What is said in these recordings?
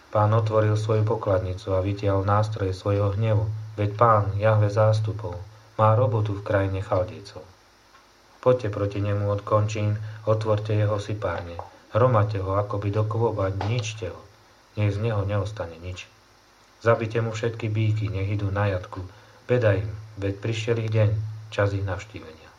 Pán otvoril svoju pokladnicu a vytiahol nástroje svojho hnevu, veď Pán, Jahve zástupov, má robotu v krajine Chaldejcov. Poďte proti nemu od končín, otvorte jeho sypárne, hromadte ho akoby do kôba, ničte ho, nech z neho neostane nič. Zabite mu všetky bíky, nech idú na jatku, beda im, veď prišiel ich deň, čas ich navštívenia.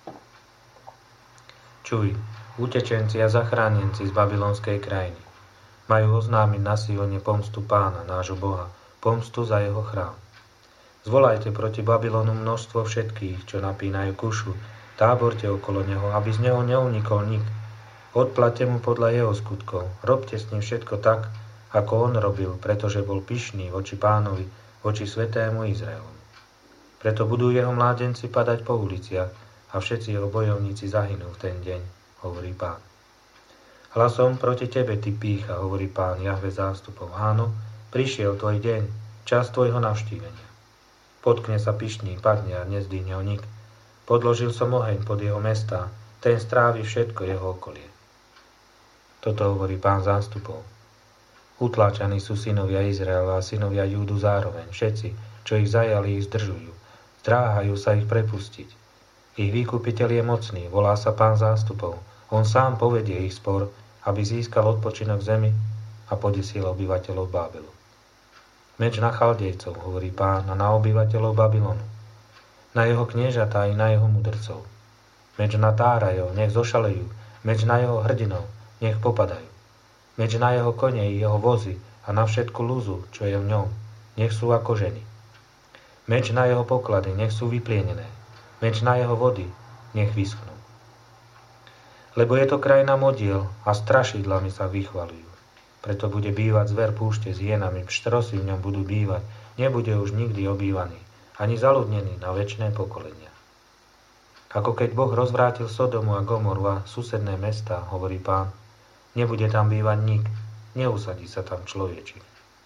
Čuj, utečenci a zachránenci z babylonskej krajiny, majú oznámiť na Sione pomstu Pána, nášho Boha, pomstu za jeho chrám. Zvolajte proti Babylonu množstvo všetkých, čo napínajú kušu, táborte okolo neho, aby z neho neunikol nik. Odplaťte mu podľa jeho skutkov, robte s ním všetko tak, ako on robil, pretože bol pyšný voči Pánovi, voči svätému Izraelovi. Preto budú jeho mládenci padať po uliciach a všetci jeho bojovníci zahynú v ten deň, hovorí Pán. Hlasom proti tebe, ty pýcha, hovorí Pán, Jahve zástupov. Áno, prišiel tvoj deň, čas tvojho navštívenia. Potkne sa pyšný, padne a nezdvihne ho nik. Podložil som oheň pod jeho mestá, ten strávi všetko jeho okolie. Toto hovorí Pán zástupov. Utláčaní sú synovia Izraela a synovia Júdu zároveň. Všetci, čo ich zajali, ich zdržujú. Zdráhajú sa ich prepustiť. Ich vykupiteľ je mocný, volá sa Pán zástupov. On sám povedie ich spor, aby získal odpočinok v zemi a podesil obyvateľov Bábelu. Meč na Chaldejcov, hovorí Pán, a na obyvateľov Babylonu, na jeho kniežatá i na jeho mudrcov. Meč na Tárajov, nech zošalejú, meč na jeho hrdinov, nech popadajú. Meč na jeho kone i jeho vozy a na všetku lúzu, čo je v ňom, nech sú ako ženy. Meč na jeho poklady, nech sú vyplienené. Meč na jeho vody, nech vyschnú. Lebo je to krajina modiel a strašidlami sa vychvalujú. Preto bude bývať zver púšte s hienami, pštrosy v ňom budú bývať, nebude už nikdy obývaný, ani zaludnený na večné pokolenia. Ako keď Boh rozvrátil Sodomu a Gomoru a susedné mestá, hovorí Pán, nebude tam bývať nik, neusadí sa tam človečik.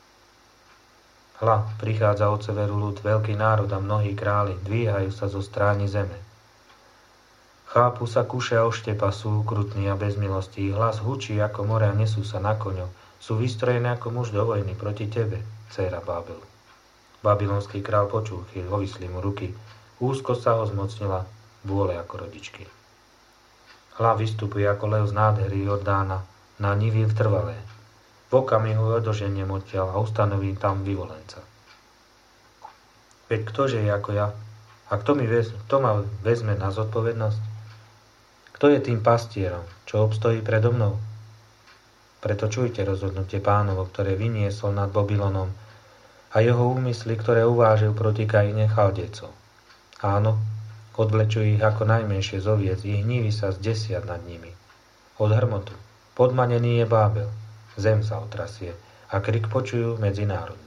Hľa, prichádza od severu ľud, veľký národ a mnohí králi, dvíhajú sa zo stráni zeme. Chápu sa kuše a oštepa, sú ukrutní a bez milosti. Hlas hučí ako more a nesú sa na koňoch. Sú vystrojené ako muž do vojny proti tebe, dcéra Bábel. Babylonský král počul, chýľ, ovislí mu ruky. Úzko sa ho zmocnila, bôle ako rodičky. Hla vystupuje ako lev z nádhery Jordána na nivy trvalé. V okamihu odoženiem odtiaľ a ustanovím tam vyvolenca. Veď ktože je ako ja? A kto ma vezme na zodpovednosť? Kto je tým pastierom, čo obstojí predo mnou? Preto čujte rozhodnutie Pánovo, ktoré vyniesol nad Babylonom a jeho úmysly, ktoré uvážil proti krajine Chaldejcov. Áno, odvlečú ich ako najmenšie z oviec, ich nivy sa zdesia nad nimi. Od hrmotu, podmanený je Bábel, zem sa otrasie a krik počujú medzi národmi.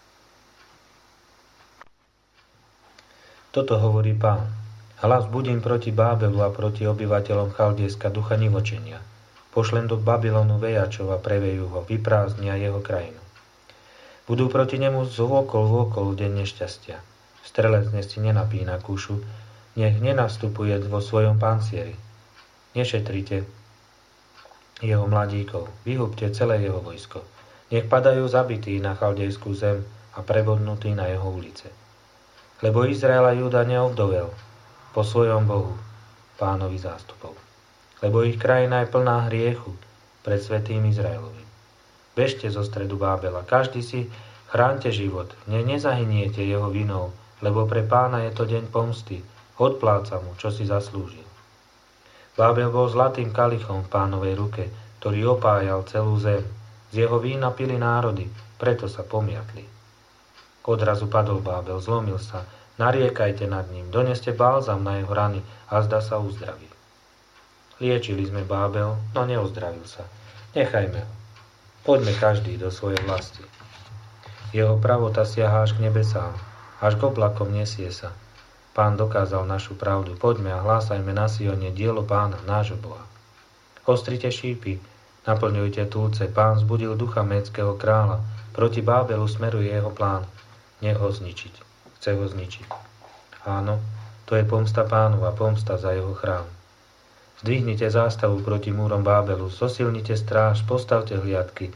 Toto hovorí Pán. Hlas budím proti Bábelu a proti obyvateľom Chaldejska ducha nivočenia. Pošlem do Babylonu vejačov a prevejú ho, vyprázdnia jeho krajinu. Budú proti nemu vôkol deň nešťastia. Strelec si nenapína kušu, nech nenastupuje vo svojom pancieri. Nešetrite jeho mladíkov, vyhubte celé jeho vojsko. Nech padajú zabití na chaldejskú zem a prebodnutí na jeho ulice. Lebo Izrael a Júda neovdovel po svojom Bohu, Pánovi zástupov. Lebo ich krajina je plná hriechu pred svätým Izraelovým. Bežte zo stredu Bábela, každý si chránte život, nezahyniete jeho vinou, lebo pre Pána je to deň pomsty, odpláca mu, čo si zaslúžil. Bábel bol zlatým kalichom v Pánovej ruke, ktorý opájal celú zem. Z jeho vína pili národy, preto sa pomiatli. Odrazu padol Bábel, zlomil sa, nariekajte nad ním, doneste balzam na jeho rany a zda sa uzdraví. Liečili sme Bábel, no neuzdravil sa. Nechajme ho. Poďme každý do svojej vlasti. Jeho pravota siahá až k nebesám, až k oblakom nesie sa. Pán dokázal našu pravdu. Poďme a hlásajme na Sione dielo Pána, nášho Boha. Ostrite šípy, naplňujte túlce. Pán zbudil ducha médskeho kráľa. Proti Bábelu smeruje jeho plán. Nech ho zničiť. Chce ho zničiť. Áno, to je pomsta Pánova, pomsta za jeho chrám. Zdvihnite zástavu proti múrom Bábelu, zosilnite stráž, postavte hliadky.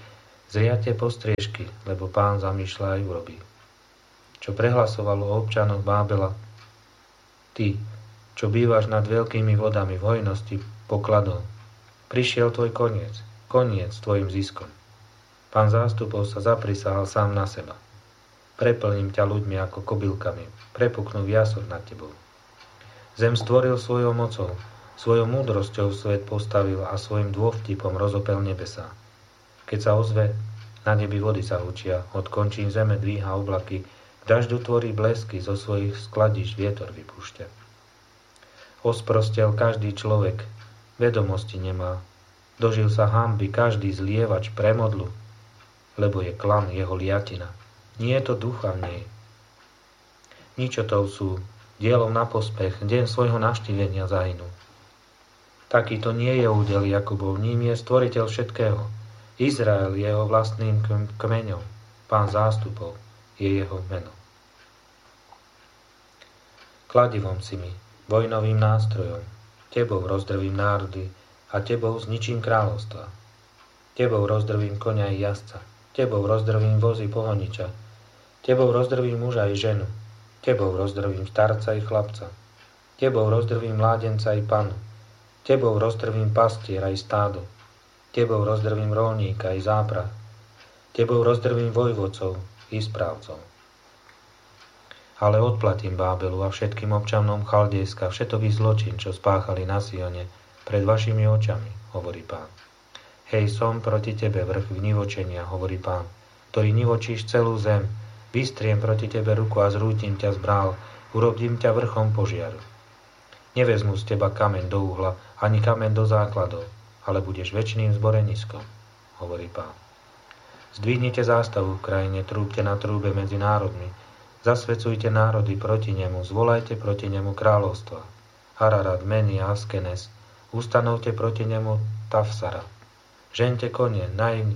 Zriate postriežky, lebo Pán zamýšľa aj urobí. Čo prehlasovalo o občanoch Bábela, ty, čo bývaš nad veľkými vodami v hojnosti pokladov, prišiel tvoj koniec tvojim ziskom. Pán zástupov sa zaprisahal sám na seba. Preplním ťa ľuďmi ako kobylkami, prepuknú jasor nad tebou. Zem stvoril svojou mocou, svojou múdrosťou svet postavil a svojim dôvtipom rozopel nebesá. Keď sa ozve, na nebi vody sa hučia, od končín zeme dvíha oblaky, k dažďu tvorí blesky, zo svojich skladíš vietor vypúšťa. Osprostel každý človek, vedomosti nemá, dožil sa hanby každý zlievač premodlu, lebo je klam jeho liatina. Nie je to ducha v nej. Ničotov sú, dielom na pospech, deň svojho navštívenia zahynú. Takýto nie je údel Jakubov, ním je stvoriteľ všetkého. Izrael je jeho vlastným kmeňom, Pán zástupov je jeho meno. Kladivom si mi, vojnovým nástrojom, tebou rozdrvím národy a tebou zničím kráľovstva. Tebou rozdrvím koňa i jazdca, tebou rozdrvím vozy pohoniča, tebou rozdrvím muža i ženu, tebou rozdrvím starca i chlapca, tebou rozdrvím mládenca i panu, tebou rozdrvím pastiera i stádo, tebou rozdrvím rolníka i záprah, tebou rozdrvím vojvodcov i správcov. Ale odplatím Bábelu a všetkým občanom Chaldejska všetový zločin, čo spáchali na Sione pred vašimi očami, hovorí Pán. Hej, som proti tebe vrch vnivočenia, hovorí Pán, ktorý nivočíš celú zem, vystriem proti tebe ruku a zrútim ťa z brál, urobím ťa vrchom požiaru. Nevezmu z teba kameň do uhla, ani kameň do základov, ale budeš večným zboreniskom, hovorí Pán. Zdvihnite zástavu v krajine, trúbte na trúbe medzi národmi, zasvecujte národy proti nemu, zvolajte proti nemu kráľovstva. Ararat, Meni a Askenes, ustanovte proti nemu Tafsara. Žente kone,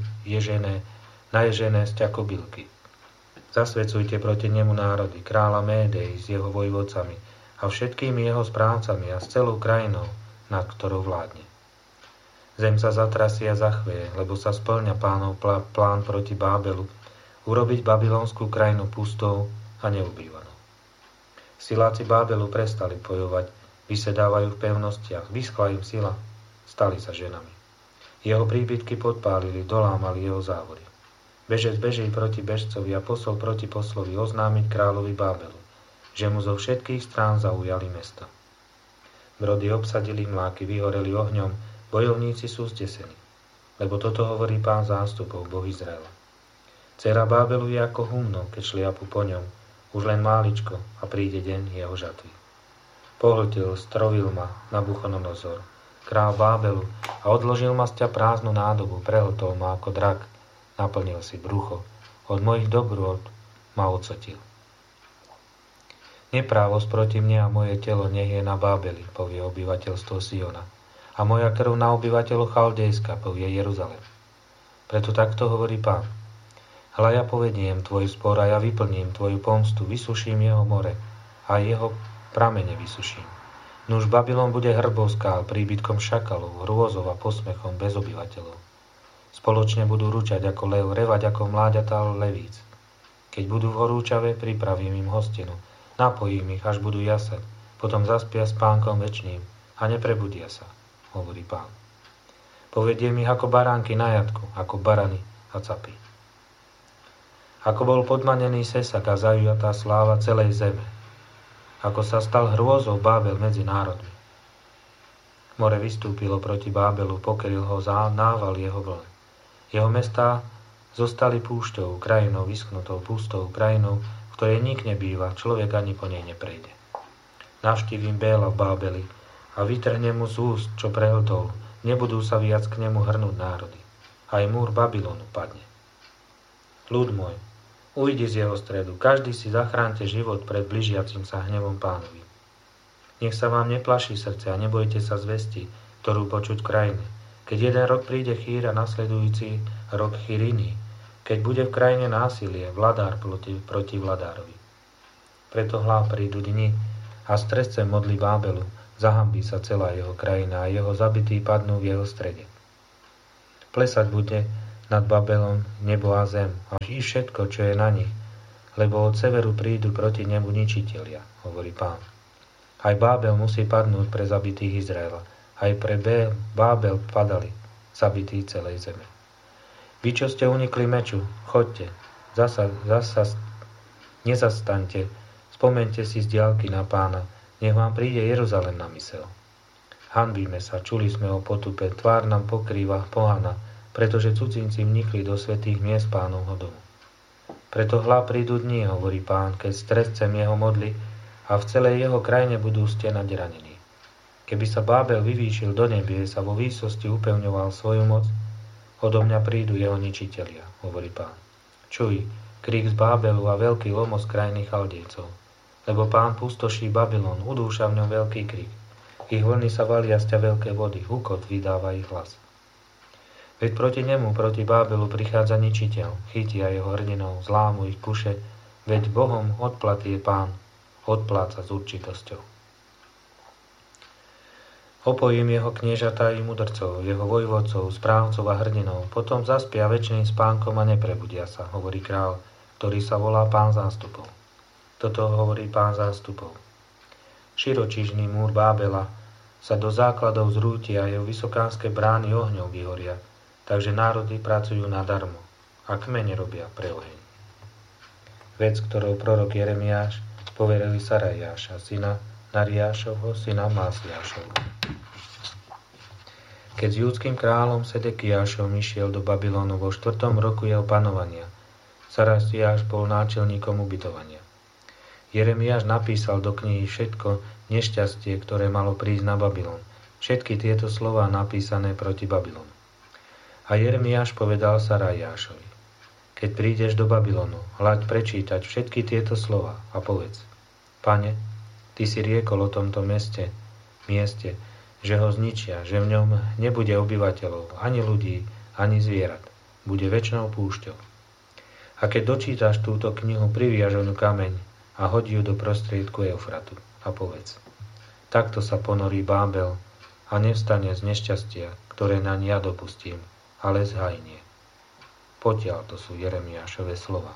naježené sťa kobylky. Zasvecujte proti nemu národy, kráľa Médej s jeho vojvodcami a všetkými jeho správcami a s celou krajinou, nad ktorou vládne. Zem sa zatrasie a zachveje, lebo sa spĺňa Pánov plán proti Bábelu, urobiť babylonskú krajinu pustou a neubývanou. Siláci Bábelu prestali bojovať, vysedávajú v pevnostiach, vyschla im sila, stali sa ženami. Jeho príbytky podpálili, dolámali jeho závory. Bežec beží proti bežcovi a posol proti poslovi oznámiť kráľovi Bábelu, že mu zo všetkých strán zaujali mesto. Brody obsadili, mláky vyhoreli ohňom, bojovníci sú zdesení, lebo toto hovorí Pán zástupov, Boh Izraela. Dcera Bábelu je ako humno, keď šliapu po ňom, už len máličko a príde deň jeho žatvy. Pohltil, strovil ma Nabuchodonozor, král Bábelu, a odložil ma z ťa prázdnu nádobu, prehltol ma ako drak, naplnil si brucho, od mojich dobrôd ma odsotil. Neprávosť proti mne a moje telo nech je na Bábeli, povie obyvateľstvo Siona, a moja krv na obyvateľov Chaldejska, povie Jeruzalem. Preto takto hovorí Pán. Hľa ja povediem tvoj spor a ja vyplním tvoju pomstu, vysuším jeho more a jeho pramene vysuším. Nuž Babylon bude hrbou skál, príbytkom šakalov, hrôzov a posmechom bez obyvateľov. Spoločne budú ručať ako lev, revať ako mláďatá levíc. Keď budú v horúčave, pripravím im hostinu, napojím ich, až budú jasať, potom zaspia spánkom večným a neprebudia sa, hovorí Pán. Povediem ich ako baránky na jatku, ako barany a capy. Ako bol podmanený sesak a zajatá sláva celej zeme, ako sa stal hrôzou Bábel medzi národmi. More vystúpilo proti Bábelu, pokryl ho nával jeho vln. Jeho mestá zostali púšťou, krajinou vyschnutou, pustou, krajinou, v ktorej nik nebýva, človek ani po nej neprejde. Navštívim Béla v Bábeli a vytrhnem mu z úst, čo prehltol, nebudú sa viac k nemu hrnúť národy. Aj múr Babylonu padne. Ľud môj, ujdi z jeho stredu, každý si zachránte život pred blížiacim sa hnevom Pánovi. Nech sa vám neplaší srdce a nebojte sa zvesti, ktorú počuť v krajine. Keď jeden rok príde chýr a nasledujúci rok chýr iný, keď bude v krajine násilie, vladár proti vladárovi. Preto hlá prídu dni a stresce modlí Bábelu, zahambí sa celá jeho krajina a jeho zabití padnú v jeho strede. Plesať bude nad Babylon, nebo a zem, až i všetko, čo je na nich, lebo od severu prídu proti nebu ničitelia, hovorí Pán. Aj Bábel musí padnúť pre zabitých Izraela. Aj pre Bábel padali zabití celej zeme. Vy, čo ste unikli meču, choďte, zasa nezastaňte, spomente si z diaľky na Pána, nech vám príde Jeruzalém na mysel. Hanbíme sa, čuli sme o potupe, tvár nám pokrýva pohana, pretože cudzinci vnikli do svätých miest Pánovho domu. Preto hľa prídu dni, hovorí Pán, keď strescem jeho modly a v celej jeho krajine budú stenať ranení. Keby sa Bábel vyvýšil do nebies a vo výsosti upevňoval svoju moc, odo mňa prídu jeho ničitelia, hovorí Pán. Čuj, krík z Bábelu a veľký lomos krajiny Chaldejcov. Lebo Pán pustoší Babylon, udúša v ňom veľký krík. Ich vlny sa valia z veľké vody, hukot vydáva ich hlas. Veď proti nemu, proti Bábelu prichádza ničiteľ, chytia jeho hrdinov, zlámu ich kuše, veď Bohom odplaty je Pán, odpláca s určitosťou. Opojím jeho kniežatá i mudrcov, jeho vojvodcov, správcov a hrdinov, potom zaspia večným spánkom a neprebudia sa, hovorí král, ktorý sa volá Pán zástupov. Toto hovorí Pán zástupov. Širočižný múr Bábela sa do základov zrúti a jeho vysokánske brány ohňov vyhoria, takže národy pracujú nadarmo a kmene robia pre oheň. Vec, ktorou prorok Jeremiáš poverili Sarajáša, syna Nariášovho, syna Masiášovho. Keď s judským kráľom Sedekiášom išiel do Babylonu vo 4. roku jeho panovania, Sarajáš bol náčelníkom ubytovania. Jeremiáš napísal do knihy všetko nešťastie, ktoré malo prísť na Babylon. Všetky tieto slová napísané proti Babylonu. A Jeremiáš povedal Sarajášovi: Keď prídeš do Babylonu, hľaď prečítať všetky tieto slová a povedz: Pane, ty si riekol o tomto mieste, že ho zničia, že v ňom nebude obyvateľov, ani ľudí, ani zvierat. Bude večnou púšťou. A keď dočítaš túto knihu, priviaž oňu kameň a hodí ju do prostriedku Eufratu a povedz: Takto sa ponorí Bábel a nevstane z nešťastia, ktoré naň ja dopustím, ale zhajnie. Potiaľ to sú Jeremiášove slova.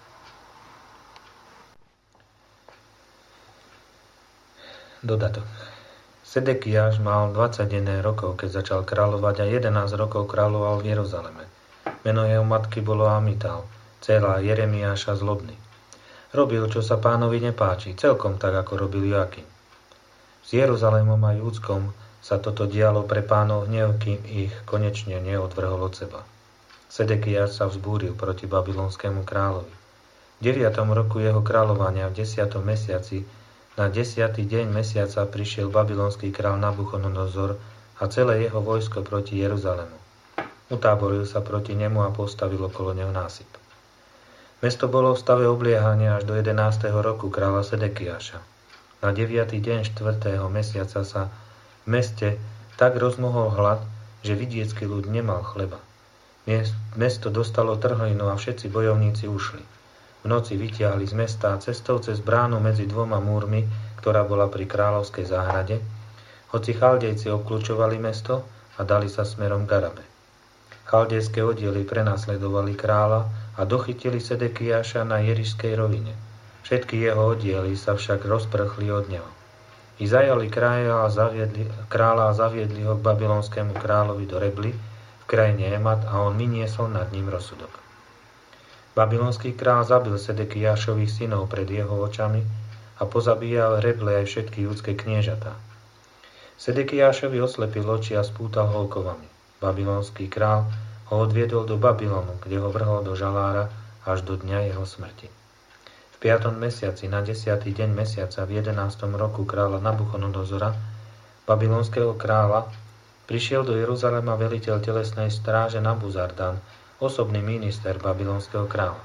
Dodatok. Sedekiáš mal 21 rokov, keď začal kráľovať, a 11 rokov kráľoval v Jeruzaleme. Meno jeho matky bolo Amital, dcéra Jeremiáša zlobný. Robil, čo sa Pánovi nepáči, celkom tak, ako robil Joakim. S Jeruzalémom a Júdskom sa toto dialo pre Pánov hnev, kým ich konečne neodvrhol od seba. Sedekiáš sa vzbúril proti babylonskému kráľovi. V 9. roku jeho kráľovania v 10. mesiaci na 10. deň mesiaca prišiel babylonský kráľ Nabuchodonozor a celé jeho vojsko proti Jeruzalému. Utáboril sa proti nemu a postavil okolo neho násyp. Mesto bolo v stave obliehania až do 11. roku kráľa Sedekiáša. Na 9. deň 4. mesiaca sa v meste tak rozmohol hlad, že vidiecký ľud nemal chleba. Mesto dostalo trhlinu a všetci bojovníci ušli. V noci vytiahli z mesta cestou cez bránu medzi dvoma múrmi, ktorá bola pri kráľovskej záhrade, hoci Chaldejci obkľúčovali mesto a dali sa smerom k Arabe. Chaldejské oddiely prenasledovali kráľa a dochytili Sedekiáša na Jerišskej rovine. Všetky jeho oddiely sa však rozprchli od neho. I zajali kráľa a zaviedli ho k babylonskému kráľovi do Rebly v krajine Emat a on vyniesol nad ním rozsudok. Babylonský kráľ zabil Sedekiášových synov pred jeho očami a pozabíjal Reble aj všetky judské kniežatá. Sedekiášovi oslepil oči a spútal ho okovami. Babylonský kráľ ho odviedol do Babylonu, kde ho vrhol do žalára až do dňa jeho smrti. V 5. mesiaci, na 10. deň mesiaca, v 11. roku kráľa Nabuchodonozora, babylonského kráľa, prišiel do Jeruzalema veliteľ telesnej stráže Nabuzardan, osobný minister babylonského kráľa.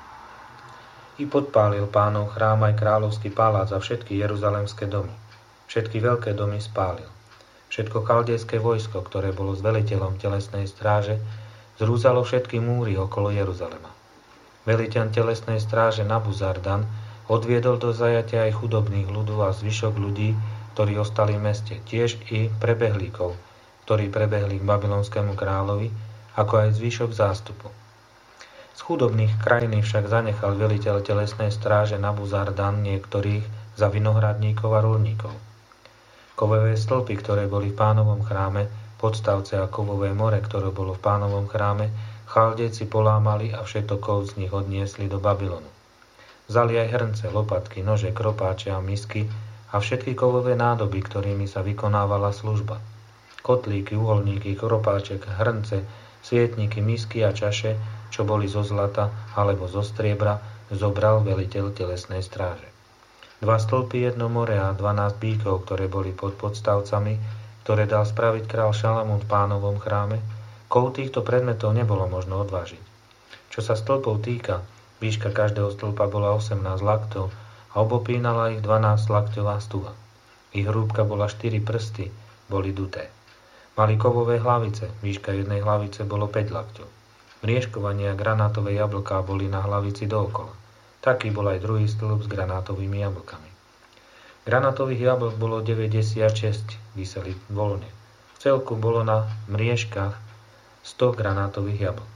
I podpálil Pánov chrám aj kráľovský palác a všetky jeruzalemské domy. Všetky veľké domy spálil. Všetko chaldejské vojsko, ktoré bolo s veliteľom telesnej stráže, zrúzalo všetky múry okolo Jeruzalema. Veliteľ telesnej stráže Nabuzardan odviedol do zajatia aj chudobných ľudov a zvyšok ľudí, ktorí ostali v meste, tiež i prebehlíkov, ktorí prebehli k babylonskému kráľovi, ako aj zvyšok zástupu. Z chudobných krajín však zanechal veliteľ telesnej stráže Nabuzardan niektorých za vinohradníkov a roľníkov. Kovové stĺpy, ktoré boli v Pánovom chráme, podstavce a kovové more, ktoré bolo v Pánovom chráme, Chaldejci polámali a všetko kov z nich odniesli do Babylonu. Vzali aj hrnce, lopatky, nože, kropáče a misky a všetky kovové nádoby, ktorými sa vykonávala služba. Kotlíky, uholníky, kropáček, hrnce, svietniky, misky a čaše, čo boli zo zlata alebo zo striebra, zobral veliteľ telesnej stráže. 2 stĺpy, 1 more a 12 bíkov, ktoré boli pod podstavcami, ktoré dal spraviť král Šalamún v Pánovom chráme, kov týchto predmetov nebolo možno odvážiť. Čo sa stĺpov týka, výška každého stĺpa bola 18 laktov a obopínala ich 12 lakťová stuha. Ich hrúbka bola 4 prsty, boli duté. Mali kovové hlavice, výška jednej hlavice bolo 5 lakťov. Mriežkovanie a granátové jablká boli na hlavici dookola. Taký bol aj druhý stĺp s granátovými jablkami. Granátových jablk bolo 96, viseli voľne. V celku bolo na mriežkach 100 granátových jablk.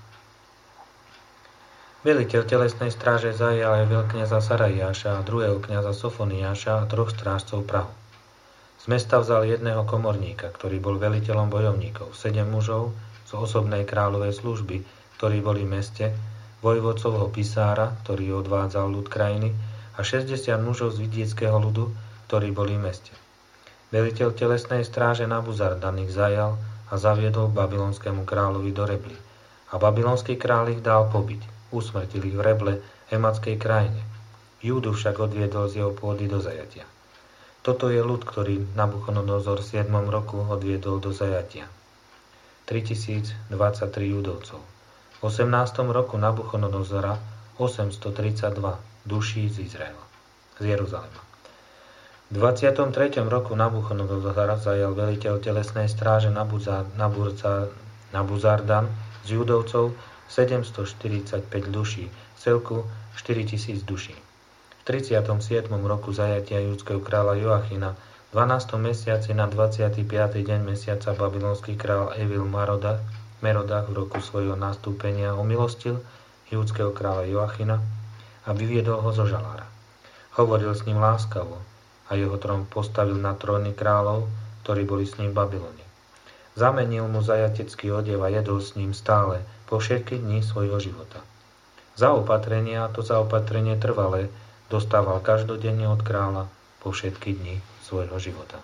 Veliteľ telesnej stráže zajal aj veľkňaza Sarajáša a druhého kňaza Sofoniáša a 3 strážcov Prahu. Z mesta vzal jedného komorníka, ktorý bol veliteľom bojovníkov, 7 mužov z osobnej kráľovej služby, ktorí boli v meste, vojvodcovho pisára, ktorý odvádzal ľud krajiny, a 60 mužov z vidieckého ľudu, ktorí boli v meste. Veliteľ telesnej stráže Nabuzardan ich zajal a zaviedol k babylonskému kráľovi do Rebly. A babylonský kráľ ich dal pobiť. Usmrtil ich v Reble, Hematskej krajine. Júdu však odviedol z jeho pôdy do zajatia. Toto je ľud, ktorý Nabuchodonozor v 7. roku odviedol do zajatia. 3023 Judovcov. V 18. roku Nabuchodonozora 832 duší z Izraela, z Jeruzalema. V 23. roku Nabuchodonozora zajal veliteľ telesnej stráže Nabuzardan z Judovcov 745 duší, v celku 4000 duší. V 37. roku zajatia judského kráľa Joachina v 12. mesiaci na 25. deň mesiaca babylonský kráľ Evil Merodach v roku svojho nastúpenia omilostil judského kráľa Joachina a vyviedol ho zo žalára. Hovoril s ním láskavo a jeho trón postavil na tróny kráľov, ktorí boli s ním v Babylone. Zamenil mu zajatecký odev a jedol s ním stále po všetky dni svojho života. Zaopatrenie, a to zaopatrenie trvalé, dostával každodenne od kráľa po všetky dni svojho života.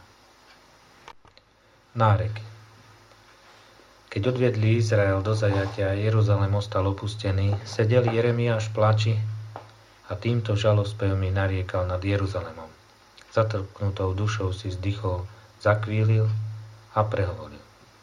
Náreky. Keď odviedli Izrael do zajatia a Jeruzalém ostal opustený, sedel Jeremiáš v plači a týmto žalospevmi nariekal nad Jeruzalémom. Zatrpknutou dušou si vzdychol, zakvílil a prehovoril.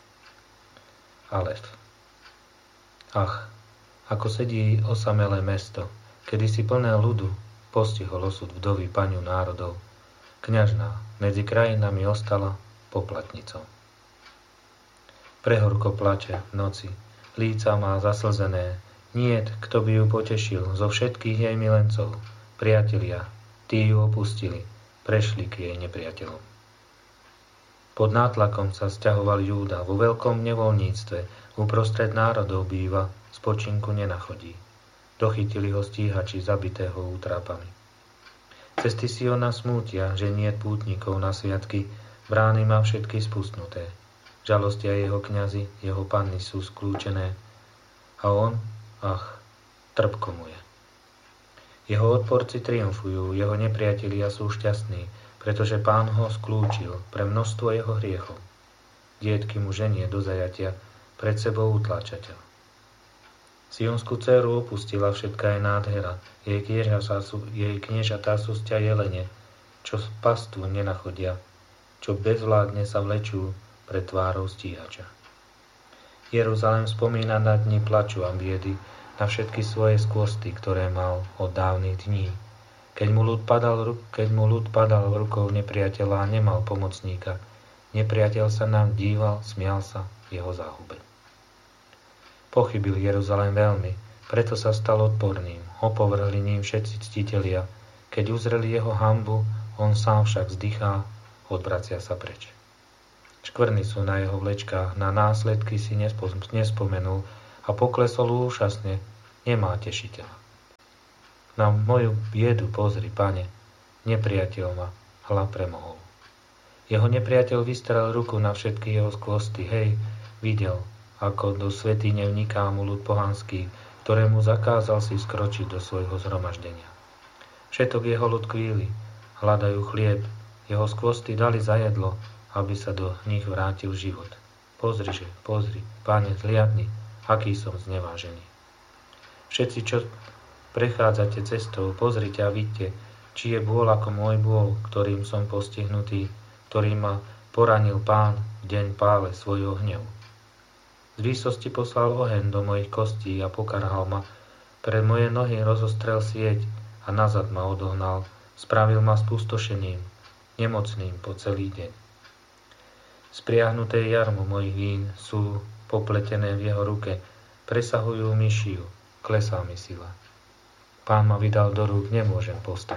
Alef. Ach, ako sedí osamelé mesto, kedysi plné ľudu, postihol osud vdovy paniu národov. Kňažná medzi krajinami ostala poplatnicou. Prehorko plače v noci, líca má zaslzené, niet, kto by ju potešil zo všetkých jej milencov. Priatelia, tí ju opustili, prešli k jej nepriateľom. Pod nátlakom sa sťahoval Júda, vo veľkom nevoľníctve, uprostred národov býva, spočinku nenachodí. Dochytili ho stíhači zabitého útrápami. Cesty Siona smútia, že niet pútnikov na sviatky, brány má všetky spustnuté. Žalostia jeho kňazi, jeho panny sú skľúčené. A on, trpko mu je. Jeho odporci triumfujú, jeho nepriatelia sú šťastní, pretože Pán ho skľúčil pre množstvo jeho hriechov. Dietky mu ženie do zajatia, pred sebou utláčateľ. Sionskú dceru opustila všetká jej nádhera, jej kniežatá sú sťa jelene, čo pastu nenachodia, čo bezvládne sa vlečú pred tvárou stíhača. Jeruzalém spomína na dni plaču a biedy, na všetky svoje skvosty, ktoré mal od dávnych dní. Keď mu ľud padal v rukou nepriateľa a nemal pomocníka, nepriateľ sa nám díval, smial sa jeho záhube. Pochybil Jeruzalém veľmi, preto sa stal odporným, opovrhli ním všetci ctitelia. Keď uzreli jeho hanbu, on sám však vzdychá, odvracia sa preč. Škvrny sú na jeho vlečkách, na následky si nespomenul, a poklesol úžasne, nemá tešiteľa. Na moju biedu pozri, Pane, nepriateľ ma hla premohol. Jeho nepriateľ vystrel ruku na všetky jeho skvosty, hej, videl, ako do svätyne vniká mu ľud pohanský, ktorému zakázal si skročiť do svojho zhromaždenia. Všetok jeho ľud kvíli, hľadajú chlieb, jeho skvosty dali za jedlo, aby sa do nich vrátil život. Pozri, Pane, zliadni, aký som znevážený. Všetci, čo prechádzate cestou, pozrite a vidte, či je bôl ako môj bôl, ktorým som postihnutý, ktorý ma poranil Pán v deň pále svojho hnevu. Z výsosti poslal oheň do mojich kostí a pokarhal ma, pre moje nohy rozostrel sieť a nazad ma odohnal, spravil ma spustošeným, nemocným po celý deň. Spriahnuté jarmo mojich vín sú popletené v jeho ruke, presahujú myšiu, klesá mi sila. Pán ma vydal do rúk, nemôžem povstať.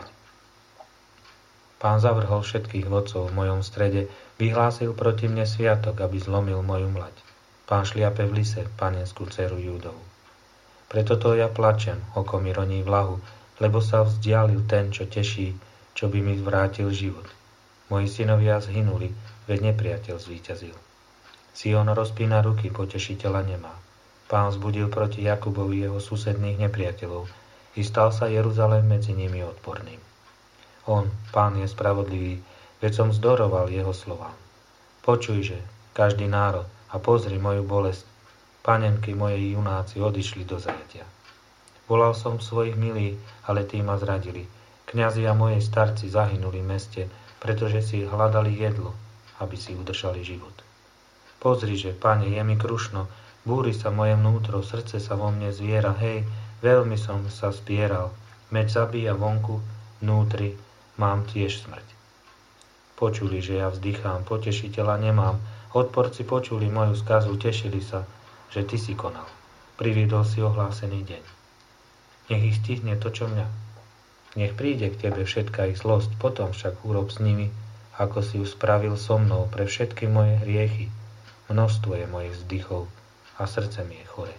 Pán zavrhol všetkých vodcov v mojom strede, vyhlásil proti mne sviatok, aby zlomil moju mlať. Pán šliape v lise panenskú dceru Júdovu. Preto to ja plačem, oko mi roní vlahu, lebo sa vzdialil ten, čo teší, čo by mi vrátil život. Moji synovia zhynuli, veď nepriateľ zvíťazil. Sion rozpína ruky, potešiteľa nemá. Pán vzbudil proti Jakubovi jeho susedných nepriateľov i stal sa Jeruzalém medzi nimi odporným. On, Pán, je spravodlivý, veď som zdoroval jeho slovám. Počujže, každý národ, a pozri moju bolesť. Panenky mojej junáci odišli do zajatia. Volal som svojich milých, ale tí ma zradili. Kňazi a moji starci zahynuli v meste, pretože si hľadali jedlo, aby si udržali život. Pozriže, Pane, je mi krušno, búri sa moje vnútro, srdce sa vo mne zviera, hej, veľmi som sa spieral, meď zabíja vonku, vnútri mám tiež smrť. Počuli, že ja vzdychám, potešiteľa nemám, odporci počuli moju skazu, tešili sa, že ty si konal. Priviedol si ohlásený deň. Nech ich stihne to, čo mňa. Nech príde k tebe všetká ich zlosť, potom však urob s nimi, ako si ju spravil so mnou pre všetky moje hriechy. Množstvo je mojich vzdychov a srdce mi je chore.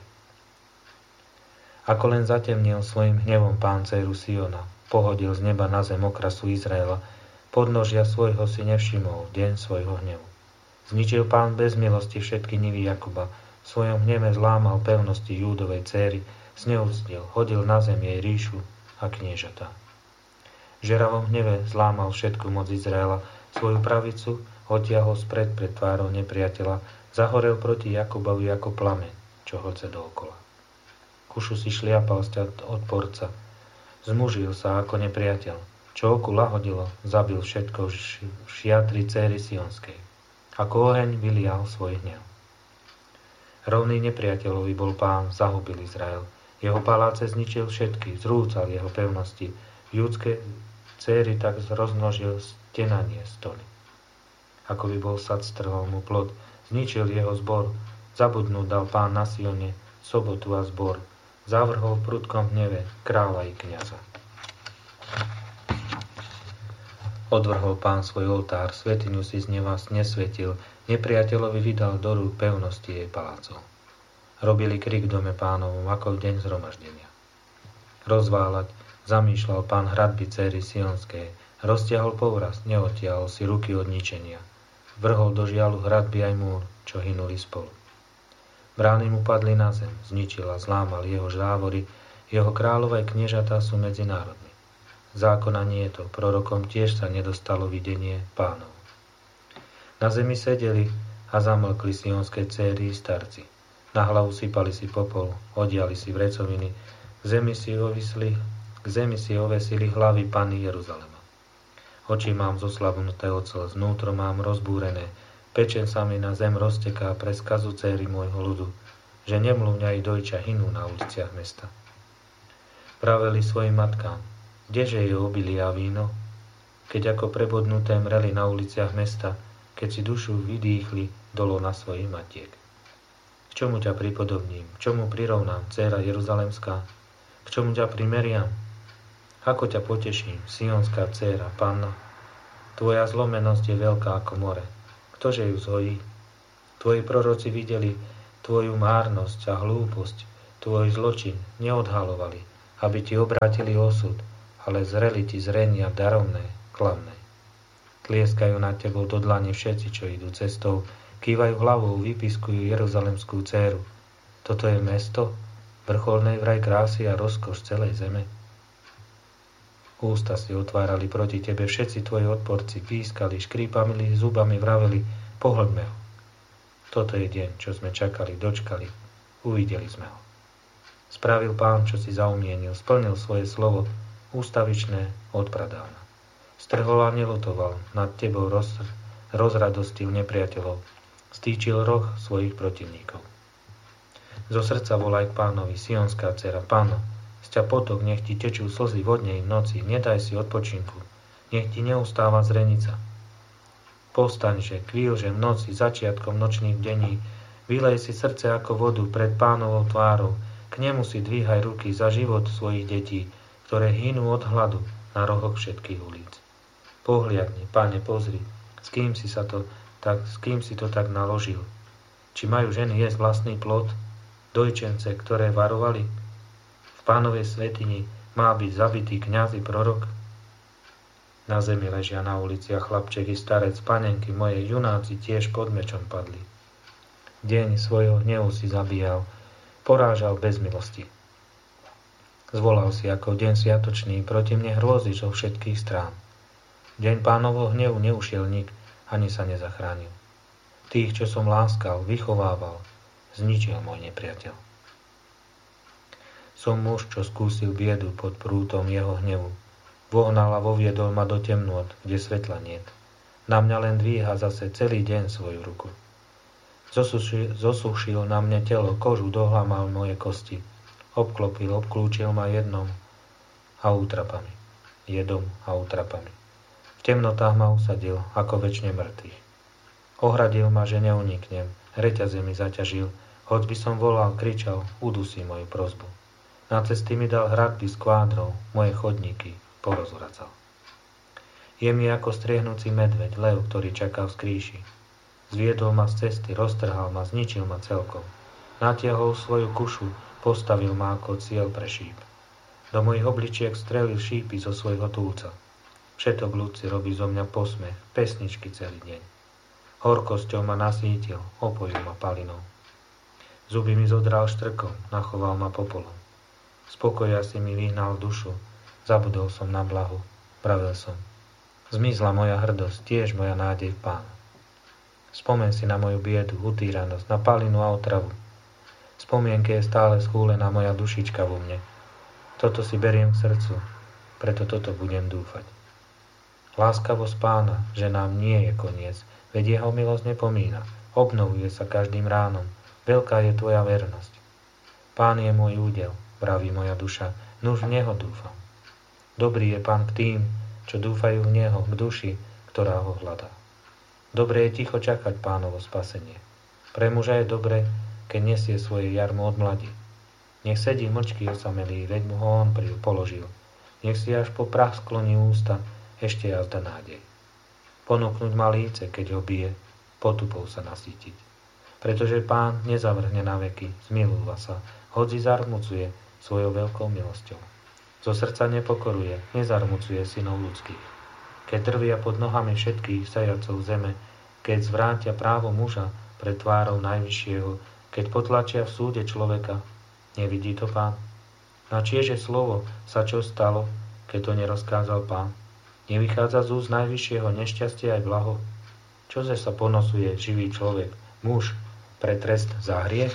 Ako len zatemnil svojim hnevom Pán dceru Siona, pohodil z neba na zem okrasu Izraela, podnožia svojho si nevšimol v deň svojho hnevu. Zničil Pán bez milosti všetky nivy Jakuba, v svojom hneve zlámal pevnosti Júdovej céry, zneúctil, hodil na zem jej ríšu a kniežatá. V žeravom hneve zlámal všetku moc Izraela, svoju pravicu odtiahol spred pred tvárou nepriateľa, zahorel proti Jakubovi ako plameň, čo hoce dookola. Kušu si šliapal sťať odporca, zmužil sa ako nepriateľ, čo oku lahodilo, zabil všetko v šiatri céry Sionskej. Ako oheň vylial svoj hnev. Rovný nepriateľovi bol Pán, zahubil Izrael. Jeho paláce zničil všetky, zrúcal jeho pevnosti. Judské céry tak rozmnožil stenanie stoli. Ako by bol sad, strhol mu plod, zničil jeho zbor. Zabudnúť dal Pán na Sione sobotu a zbor. Zavrhol v prudkom hneve kráľa i kňaza. Odvrhol Pán svoj oltár, svätyňu si z neba nesvetil, nepriateľovi vydal do rúk pevnosti jej palácov. Robili krik v dome Pánovom, ako v deň zhromaždenia. Rozváľať zamýšľal Pán hradby céry Sionskej, roztiahol povraz, neodtiahol si ruky od ničenia. Vrhol do žialu hradby aj múr, čo hynuli spolu. Brány mu padli na zem, zničil a zlámal jeho závory, jeho kráľové kniežatá sú medzi národmi. Zákona nie je to, prorokom tiež sa nedostalo videnie Pánov. Na zemi sedeli a zamlkli sionské céry i starci. Na hlavu sypali si popol, odiali si vrecoviny, k zemi si ovesili hlavy Panny Jeruzalema. Oči mám zoslabnuté od slz, vnútro mám rozbúrené, pečen sa mi na zem rozteká pre skazu céry môjho ľudu, že nemluvňa i dojča hynú na uliciach mesta. Praveli svojim matkám, kdeže je obilie a víno? Keď ako prebodnuté mreli na uliciach mesta, keď si dušu vydýchli dolo na svojich matiek. K čomu ťa pripodobním? K čomu prirovnám, dcéra Jeruzalemská? K čomu ťa primeriam? Ako ťa poteším, Sionská dcéra, Panna? Tvoja zlomenosť je veľká ako more. Ktože ju zhojí? Tvoji proroci videli tvoju márnosť a hlúposť, tvoj zločin neodhalovali, aby ti obrátili osud, ale zreli ti zrenia darovné, klamné. Tlieskajú nad tebou do dlane všetci, čo idú cestou, kývajú hlavou, vypiskujú Jeruzalemskú dcéru. Toto je mesto vrcholnej vraj krásy a rozkoš celej zeme. Ústa si otvárali proti tebe všetci tvoji odporci, pískali, škrípami zubami, vraveli, pohlbme ho. Toto je deň, čo sme čakali, dočkali, uvideli sme ho. Spravil Pán, čo si zaumienil, splnil svoje slovo, ústavičné od pradávna. Strhol a nelutoval, nad tebou rozradostil nepriateľov, stýčil roh svojich protivníkov. Zo srdca volaj k Pánovi, Sionská dcera, Páno, z ťa potok, nech ti tečú slzy vodnej v noci, nedaj si odpočinku, nech ti neustáva zrenica. Povstaňže, kvílže v noci, začiatkom nočných dení, vylej si srdce ako vodu pred Pánovou tvárou, k nemu si dvíhaj ruky za život svojich detí, ktoré hynú od hladu na rohoch všetkých ulic. Pohliadni, Pane, pozri, s kým si to tak naložil. Či majú ženy jesť vlastný plod, dojčence, ktoré varovali? V Pánovej svätyni má byť zabitý kňaz i prorok? Na zemi ležia na uliciach chlapček i starec, panenky moje, junáci tiež pod mečom padli. Deň svojho hnevu si zabíjal, porážal bez milosti. Zvolal si ako deň sviatočný, proti mne hrôzy zo všetkých strán. Deň Pánovho hnevu neušiel nik, ani sa nezachránil. Tých, čo som láskal, vychovával, zničil môj nepriateľ. Som muž, čo skúsil biedu pod prútom jeho hnevu. Vohnal a voviedol ma do temnôt, kde svetla niet. Na mňa len dvíha zase celý deň svoju ruku. Zosušil na mne telo, kožu dohlamal moje kosti. Obklúčil ma jedom a útrapami. V temnotách ma usadil, ako večne mŕtvych. Ohradil ma, že neuniknem, reťaze mi zaťažil, hoď by som volal, kričal, udusí moju prosbu. Na cesty mi dal hradby s kvádrou, moje chodníky porozvracal. Je mi ako striehnúci medveď, lev, ktorý čaká v skríši. Zviedol ma z cesty, roztrhal ma, zničil ma celkom. Natiahol svoju kušu, postavil ma ako cieľ pre šíp. Do mojich obličiek strelil šípy zo svojho túlca. Všetok ľud si robí zo mňa posmech, pesničky celý deň. Horkosťou ma nasítil, opojil ma palinou. Zuby mi zodral štrkom, nachoval ma popolom. Z pokoja si mi vyhnal dušu, zabudol som na blahu, pravil som. Zmizla moja hrdosť, tiež moja nádej v Pána. Spomen si na moju biedu, utýranosť, na palinu a otravu. Spomienke je stále schúlená moja dušička vo mne. Toto si beriem k srdcu, preto toto budem dúfať. Láskavosť Pána, že nám nie je koniec, veď jeho milosť nepomína, obnovuje sa každým ránom, veľká je tvoja vernosť. Pán je môj údel, vraví moja duša, nuž v neho dúfam. Dobrý je Pán k tým, čo dúfajú v neho, k duši, ktorá ho hľadá. Dobre je ticho čakať Pánovo spasenie. Pre muža je dobre, keď nesie svoje jarmo od mladí. Nech sedí mlčky osamelý, veď mu ho on položil. Nech si až po prach skloní ústa, ešte jazda nádej. Ponúknuť ma líce, keď ho bije, potupou sa nasýtiť. Pretože Pán nezavrhne na veky, zmilúva sa, hoci zarmucuje svojou veľkou milosťou. Zo srdca nepokoruje, nezarmucuje synov ľudských. Keď drvia pod nohami všetkých sajacov zeme, keď zvrátia právo muža pred tvárou Najvyššieho, keď potlačia v súde človeka, nevidí to Pán? Na čieže slovo sa čo stalo, keď to nerozkázal Pán? Nevychádza z úst Najvyššieho nešťastie aj blaho? Čože sa ponosuje živý človek, muž, pre trest za hriech?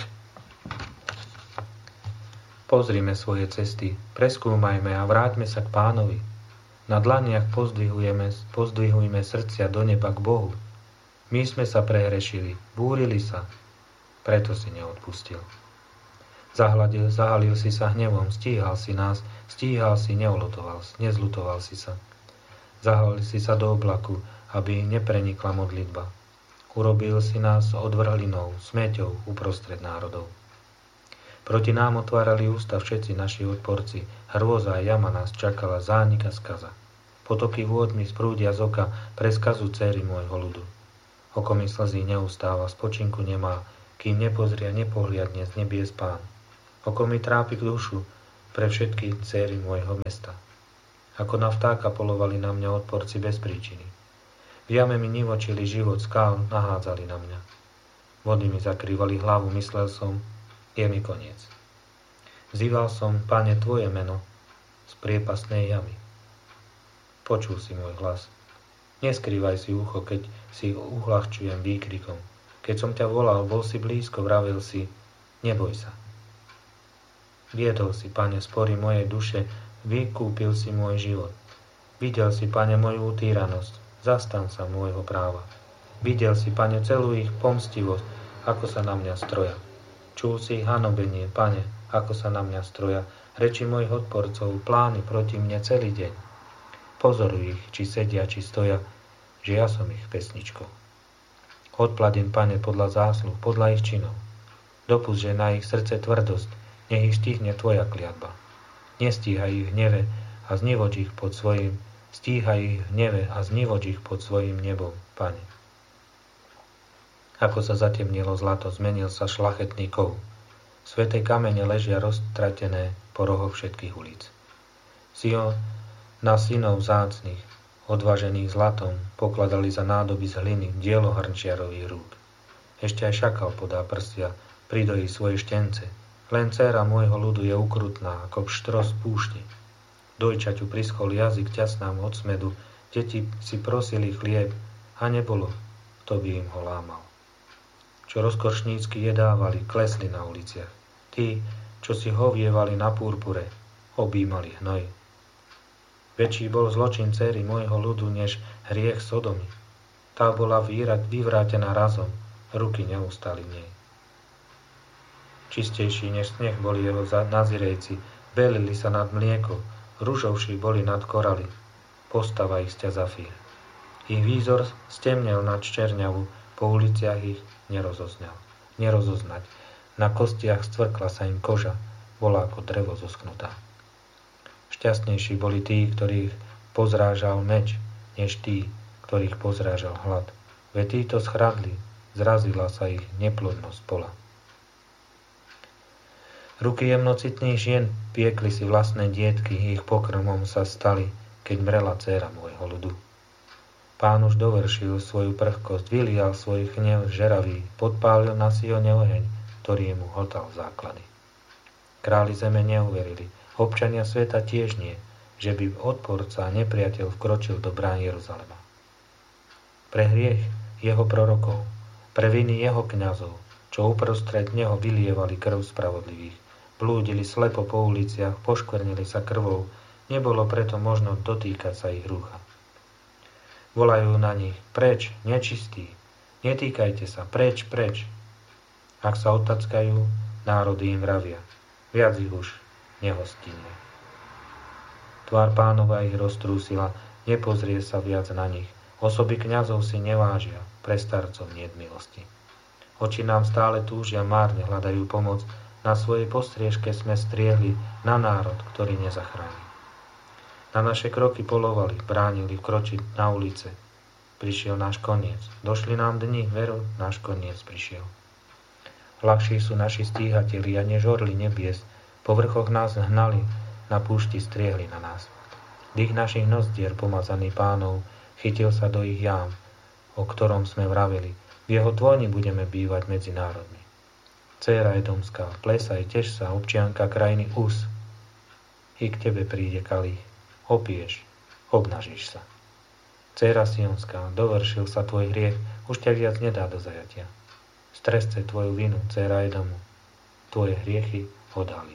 Pozrime svoje cesty, preskúmajme a vráťme sa k Pánovi. Na dlaniach pozdvihujme srdcia do neba k Bohu. My sme sa prehrešili, búrili sa, preto si neodpustil. Zahalil si sa hnevom, stíhal si nás, nezlutoval si sa. Zahalil si sa do oblaku, aby neprenikla modlitba. Urobil si nás odvrhlinou, smeťou uprostred národov. Proti nám otvárali ústa všetci naši odporci, hrôza a jama nás čakala, zánik a skaza. Potoky vôd mi sprúdia z oka pre skazu dcéry môjho ľudu. Oko mi slzí neustáva, spočinku nemá, kým nepozrie a nepohliadne z nebies Pán. Oko mi trápi dušu pre všetky dcéry môjho mesta. Ako na vtáka polovali na mňa odporci bez príčiny. V jame mi nivočili život, skál nahádzali na mňa. Vody mi zakrývali hlavu, myslel som, je mi koniec. Vzýval som, Pane, Tvoje meno z priepastnej jamy. Počul si môj hlas. Neskrývaj si ucho, keď si uľahčujem výkrikom. Keď som ťa volal, bol si blízko, vravel si, neboj sa. Viedol si, Pane, spory mojej duše, vykúpil si môj život. Videl si, Pane, moju utíranosť, zastan sa môjho práva. Videl si, Pane, celú ich pomstivosť, ako sa na mňa stroja. Čul si hanobenie, Pane, ako sa na mňa stroja, reči mojich odporcov, plány proti mne celý deň. Pozoruj ich, či sedia, či stoja, že ja som ich pesničkou. Odpladím, Pane, podľa zásluh, podľa ich činov. Dopusť, že na ich srdce tvrdosť, nech ich stihne Tvoja kliatba. Nestíhaj ich hneve a znivoč ich pod svojim, stíhaj ich hneve a znivoč ich pod svojim nebom, Pane. Ako sa zatemnilo zlato, zmenil sa šlachetný kov. Sväté kamene ležia roztratené po rohoch všetkých ulic. Sion na synov vzácnych, odvážených zlatom, pokladali za nádoby z hliny dielo hrnčiarových rúk. Ešte aj šakal podá prstia, pridojí svoje štence. Len dcéra môjho ľudu je ukrutná, ako pštros púšti. Dojčaťu prischol jazyk ťasnám od smedu, deti si prosili chlieb a nebolo, kto by im ho lámal. Čo rozkošnícky jedávali, klesli na uliciach. Tí, čo si hovievali na púrpure, objímali hnoj. Väčší bol zločin dcery môjho ľudu, než hriech Sodomy. Tá bola vyvrátená razom, ruky neustali v nej. Čistejší než sneh boli jeho nazirejci, belili sa nad mlieko, ružovší boli nad koraly, postava ich sťa zafír. Ich výzor stemnel nad čerňavu, po uliciach ich nerozoznať. Na kostiach stvrkla sa im koža, bola ako drevo zoschnutá. Šťastnejší boli tí, ktorých pozrážal meč, než tí, ktorých pozrážal hlad. Veď títo schradli, zrazila sa ich neplodnosť pola. Ruky jemnocitných žien piekli si vlastné dietky, ich pokrmom sa stali, keď mrela dcéra môjho ľudu. Pán už dovršil svoju prchkosť, vylial svoj hnev žeravý, podpálil na Sione oheň, ktorý mu hltal základy. Králi zeme neuverili, občania sveta tiež nie, že by odporca a nepriateľ vkročil do brán Jeruzalema. Pre hriech jeho prorokov, pre viny jeho kňazov, čo uprostred neho vylievali krv spravodlivých, blúdili slepo po uliciach, poškvrnili sa krvou, nebolo preto možno dotýkať sa ich rúcha. Volajú na nich, preč, nečistí, netýkajte sa, preč, preč. Ak sa otackajú, národy im vravia, viac ich už nehostíme. Tvár Pánova ich roztrúsila, nepozrie sa viac na nich, osoby kňazov si nevážia, pre starcov niet milosti. Oči nám stále túžia, márne hľadajú pomoc, na svojej postriežke sme striehli na národ, ktorý nezachráni. Na naše kroky polovali, bránili vkročiť na ulice. Prišiel náš koniec. Došli nám dni, veru, náš koniec prišiel. Ľahší sú naši stíhatelia, než orly nebies. Po vrchoch nás hnali, na púšti striehli na nás. Dých našich nozdier, pomazaný Pánov, chytil sa do ich jám, o ktorom sme vraveli. V jeho tvoni budeme bývať medzi národmi. Dcéra Edomská, plesaj, teš sa, občianka krajiny Us. I k tebe príde kalich. Opiješ, obnažíš sa. Dcéra Sionská, dovršil sa tvoj hriech, už ťa viac nedá do zajatia. Stresce tvoju vinu, dcéra Edomu, tvoje hriechy odhalí.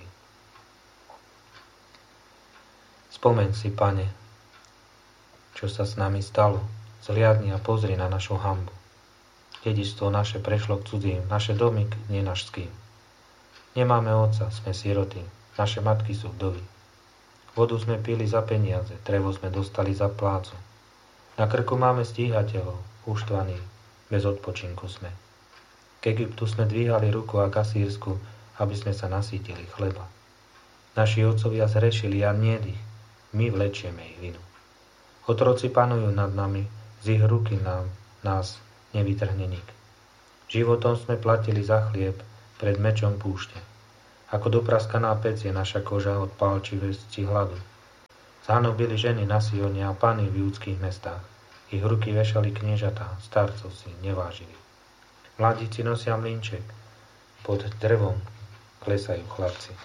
Spomeň si, Pane, čo sa s nami stalo, zhliadni a pozri na našu hanbu. Dedičstvo naše prešlo k cudzím, naše domy k nenašským. Nemáme otca, sme siroty, naše matky sú vdovy. Vodu sme pili za peniaze, drevo sme dostali za plácu. Na krku máme stíhateľov, uštvaní, bez odpočinku sme. K Egyptu sme dvíhali ruku a k Asýrsku, aby sme sa nasýtili chleba. Naši otcovia zhrešili a niet ich, my vlečieme ich vinu. Otroci panujú nad nami, z ich ruky nás nevytrhne nik. Životom sme platili za chlieb pred mečom púšte. Ako dopraskaná pec je naša koža od pálčivosti hladu. Zahnobili ženy na Sione a pany v judských mestách. Ich ruky vešali kniežatá, starcov si nevážili. Mladíci nosia mlynček, pod drevom klesajú chlapci.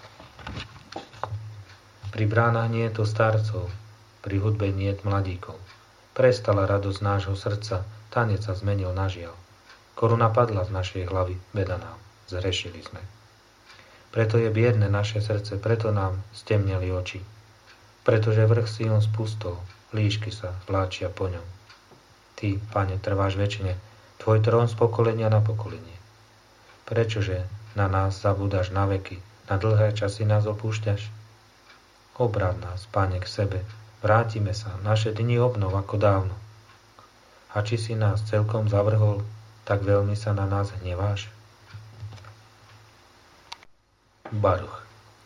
Pri bránach nie je to starcov, pri hudbe nie je mladíkov. Prestala radosť nášho srdca, tanec sa zmenil na žiaľ. Koruna padla z našej hlavy, beda nám, zhrešili sme. Preto je biedne naše srdce, preto nám stemneli oči. Pretože vrch Sion spustol, líšky sa vláčia po ňom. Ty, Pane, trváš večne, tvoj trón z pokolenia na pokolenie. Prečože na nás zabúdaš na veky, na dlhé časy nás opúšťaš? Obráť nás, Pane, k sebe, vrátime sa, naše dni obnov ako dávno. A či si nás celkom zavrhol, tak veľmi sa na nás hneváš? Baruch.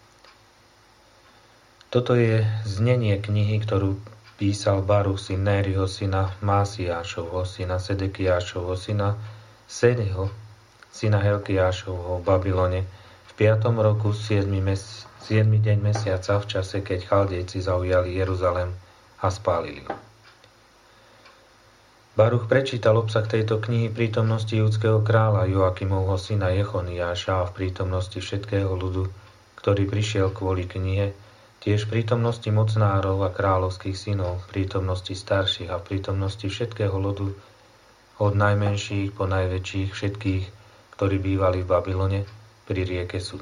Toto je znenie knihy, ktorú písal Baruch, syn Nériho, syna Másiášovho, syna Sedekiášovho, syna Sedeho, syna Helkiášovho v Babylone v 5. roku 7. deň mesiaca v čase, keď Chaldejci zaujali Jeruzalém a spálili ho. Baruch prečítal obsah tejto knihy v prítomnosti judského kráľa Joakimovho syna Jechoniáša a v prítomnosti všetkého ľudu, ktorý prišiel kvôli knihe, tiež v prítomnosti mocnárov a kráľovských synov, v prítomnosti starších a v prítomnosti všetkého ľudu, od najmenších po najväčších všetkých, ktorí bývali v Babylone pri rieke Sud.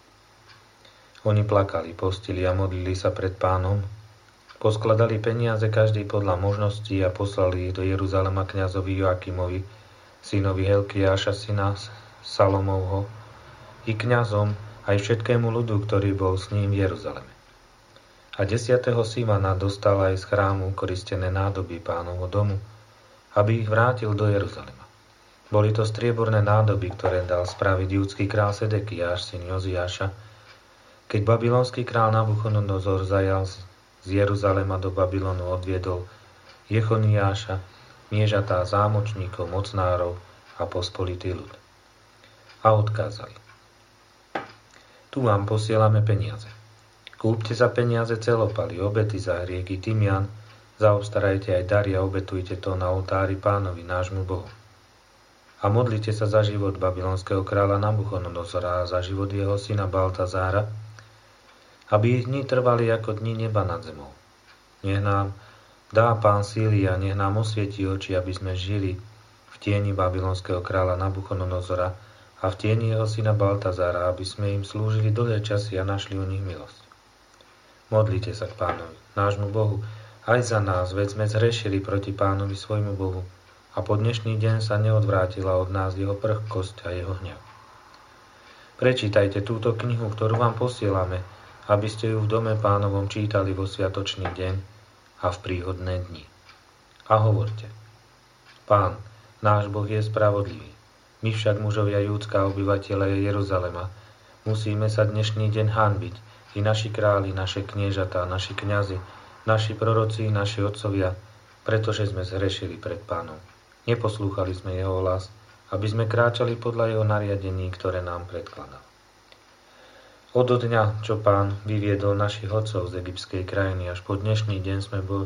Oni plakali, postili a modlili sa pred Pánom, poskladali peniaze každý podľa možností a poslali ich do Jeruzalema kňazovi Joakimovi, synovi Helkiáša, syna Salomovho, i kňazom aj všetkému ľudu, ktorý bol s ním v Jeruzaleme. A 10. Simana dostal aj z chrámu koristené nádoby Pánovho domu, aby ich vrátil do Jeruzalema. Boli to strieborné nádoby, ktoré dal spraviť judský král Sedekiáš, syn Joziáša, keď babylonský král Nabuchodonozor zajal z Jeruzalema do Babylonu, odviedol Jechoniáša, kniežatá, zámočníkov, mocnárov a pospolitý ľud. A odkázali: Tu vám posielame peniaze. Kúpte za peniaze celopaly, obety za hrieky, tymian, zaobstarajte aj dary a obetujte to na oltári Pánovi, nášmu Bohu. A modlite sa za život babylonského kráľa Nabuchodonozora a za život jeho syna Baltazára, aby ich dni trvali ako dni neba nad zemou. Nech nám dá Pán síly a nech nám osvietí oči, aby sme žili v tieni babylonského kráľa Nabuchodonozora a v tieni jeho syna Baltazára, aby sme im slúžili dlhé časy a našli u nich milosť. Modlite sa k Pánovi, nášmu Bohu, aj za nás, veď sme zhrešili proti Pánovi svojmu Bohu a po dnešný deň sa neodvrátila od nás jeho prchkosť a jeho hnev. Prečítajte túto knihu, ktorú vám posielame, aby ste ju v dome Pánovom čítali vo sviatočný deň a v príhodné dni. A hovorte: Pán, náš Boh je spravodlivý. My však, mužovia Júdska, obyvateľe Jeruzalema, musíme sa dnešný deň hanbiť, i naši králi, naše kniežatá, naši kňazi, naši proroci, naši otcovia, pretože sme zhrešili pred Pánom. Neposlúchali sme jeho hlas, aby sme kráčali podľa jeho nariadení, ktoré nám predkladal. Od dňa, čo Pán vyviedol našich otcov z egyptskej krajiny, až po dnešný deň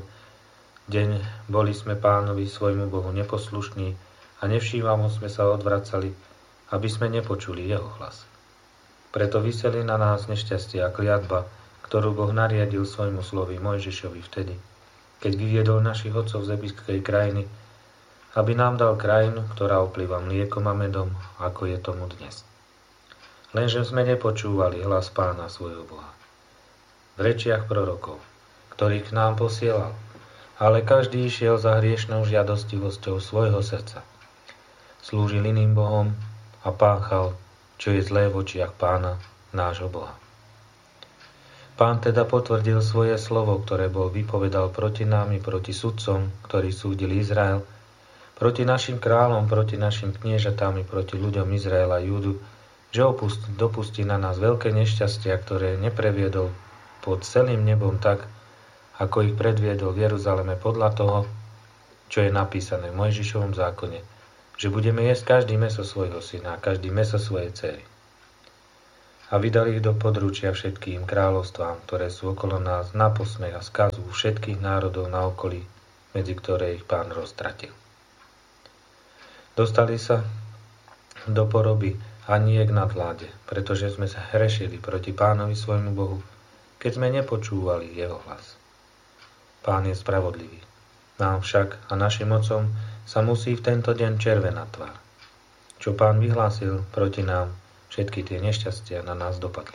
boli sme Pánovi svojmu Bohu neposlušní a nevšívamo sme sa odvracali, aby sme nepočuli jeho hlas. Preto vyseli na nás nešťastie a kliatba, ktorú Boh nariadil svojmu slovi Mojžišovi vtedy, keď vyviedol našich otcov z egyptskej krajiny, aby nám dal krajinu, ktorá oplýva mliekom a medom, ako je tomu dnes. Lenže sme nepočúvali hlas Pána svojho Boha v rečiach prorokov, ktorých k nám posielal, ale každý išiel za hriešnou žiadostivosťou svojho srdca. Slúžil iným bohom a páchal, čo je zlé v očiach Pána, nášho Boha. Pán teda potvrdil svoje slovo, ktoré bol vypovedal proti nám i proti sudcom, ktorí súdili Izrael, proti našim kráľom, proti našim kniežatám i proti ľuďom Izraela a Júdu, že dopustí na nás veľké nešťastia, ktoré nepreviedol pod celým nebom tak, ako ich predviedol v Jeruzaleme podľa toho, čo je napísané v Mojžišovom zákone, že budeme jesť každý mäso svojho syna a každý mäso svojej dcery. A vydali ich do područia všetkým kráľovstvám, ktoré sú okolo nás, na posmech a skazu všetkých národov na okolí, medzi ktoré ich Pán roztratil. Dostali sa do poroby haniek nad vláde, pretože sme sa hrešili proti Pánovi svojmu Bohu, keď sme nepočúvali jeho hlas. Pán je spravodlivý. Nám však a našim mocom sa musí v tento deň červená tvár. Čo Pán vyhlásil proti nám, všetky tie nešťastia na nás dopadli.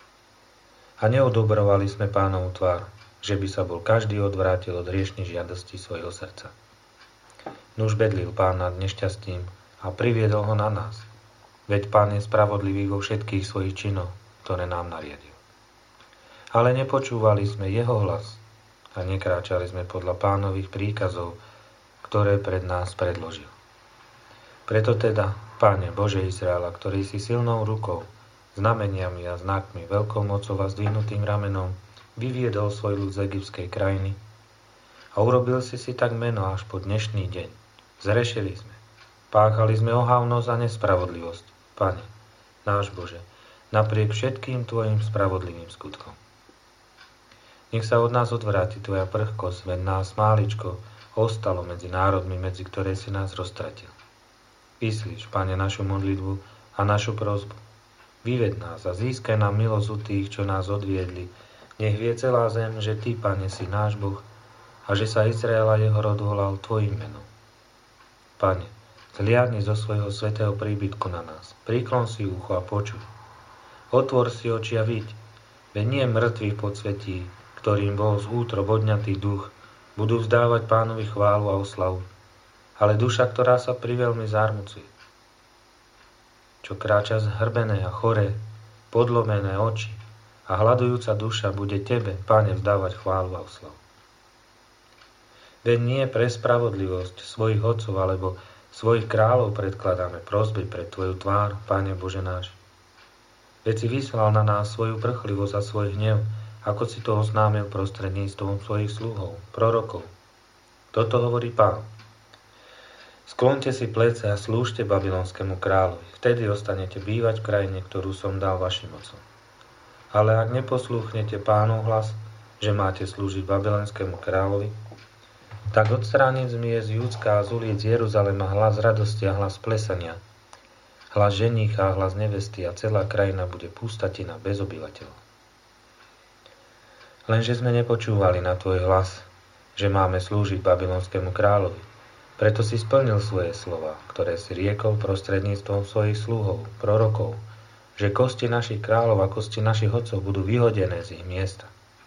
A neodobrovali sme Pánovu tvár, že by sa bol každý odvrátil od riešnych žiadostí svojho srdca. Nuž bedlil Pán nad nešťastím a priviedol ho na nás. Veď Pán je spravodlivý vo všetkých svojich činoch, ktoré nám nariadil. Ale nepočúvali sme jeho hlas a nekráčali sme podľa Pánových príkazov, ktoré pred nás predložil. Preto teda, Páne Bože Izraela, ktorý si silnou rukou, znameniami a znakmi, veľkou mocou a zdvihnutým ramenom vyviedol svoj ľud z egyptskej krajiny a urobil si tak meno až po dnešný deň. Zrešili sme, páchali sme ohavnosť a nespravodlivosť, Pane, náš Bože, napriek všetkým Tvojim spravodlivým skutkom. Nech sa od nás odvráti Tvoja prchkosť, veď nás máličko ostalo medzi národmi, medzi ktoré si nás roztratil. Vyslíš, Pane, našu modlitbu a našu prosbu. Vyved nás a získaj nám milosť u tých, čo nás odviedli. Nech vie celá zem, že Ty, Pane, si náš Boh a že sa Izrael a jeho rod volal Tvojim menom. Pane, zliadni zo svojho svätého príbytku na nás. Priklon si ucho a počuj. Otvor si oči a vidť, veď nie mŕtvi v podsvetí, ktorým bol z útrob odňatý duch, budú vzdávať Pánovi chválu a oslavu, ale duša, ktorá sa priveľmi zármucuje. Čo kráča zhrbené a choré, podlomené oči a hľadujúca duša bude Tebe, Pane, vzdávať chválu a oslavu. Veď nie pre spravodlivosť svojich otcov alebo svojich kráľov predkladáme prosby pred Tvoju tvár, Pane Bože náš. Veď si vyslal na nás svoju prchlivosť a svoj hnev, ako si to oznámil prostredníctvom svojich sluhov, prorokov. Toto hovorí Pán. Sklonte si plece a slúžte babylonskému kráľovi. Vtedy ostanete bývať v krajine, ktorú som dal vašim otcom. Ale ak neposlúchnete Pánov hlas, že máte slúžiť babylonskému kráľovi, tak odstrániť z miest Júdska a z ulic Jeruzalema hlas radosti a hlas plesania, hlas ženícha a hlas nevesty a celá krajina bude pustatina bez obyvateľov. Lenže sme nepočúvali na Tvoj hlas, že máme slúžiť babylonskému kráľovi. Preto si splnil svoje slova, ktoré si riekol prostredníctvom svojich sluhov, prorokov, že kosti našich kráľov a kosti našich otcov budú vyhodené z ich miesta.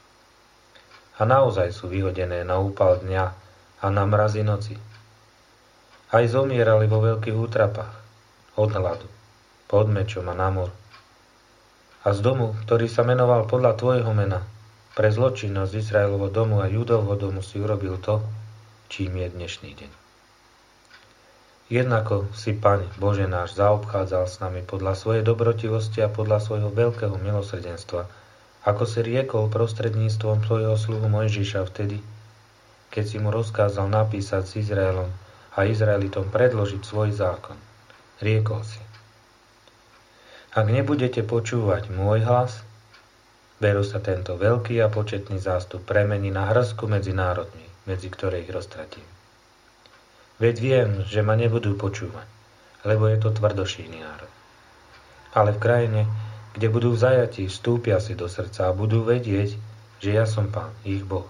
A naozaj sú vyhodené na úpal dňa a na mrazy noci. Aj zomierali vo veľkých útrapách, od hladu, pod mečom a na mor. A z domu, ktorý sa menoval podľa Tvojho mena, pre zločinnosť Izraelovho domu a Judovho domu si urobil to, čím je dnešný deň. Jednako si, Pane Bože náš, zaobchádzal s nami podľa svojej dobrotivosti a podľa svojho veľkého milosrdenstva, ako si riekol prostredníctvom svojho sluhu Mojžiša vtedy, keď si mu rozkázal napísať s Izraelom a Izraelitom predložiť svoj zákon. Riekol si: Ak nebudete počúvať môj hlas, veru sa tento veľký a početný zástup premení na hrsku medzi národmi, medzi ktoré ich roztratím. Veď viem, že ma nebudú počúvať, lebo je to tvrdošíjny národ. Ale v krajine, kde budú v zajatí, vstúpia si do srdca a budú vedieť, že ja som Pán, ich Boh.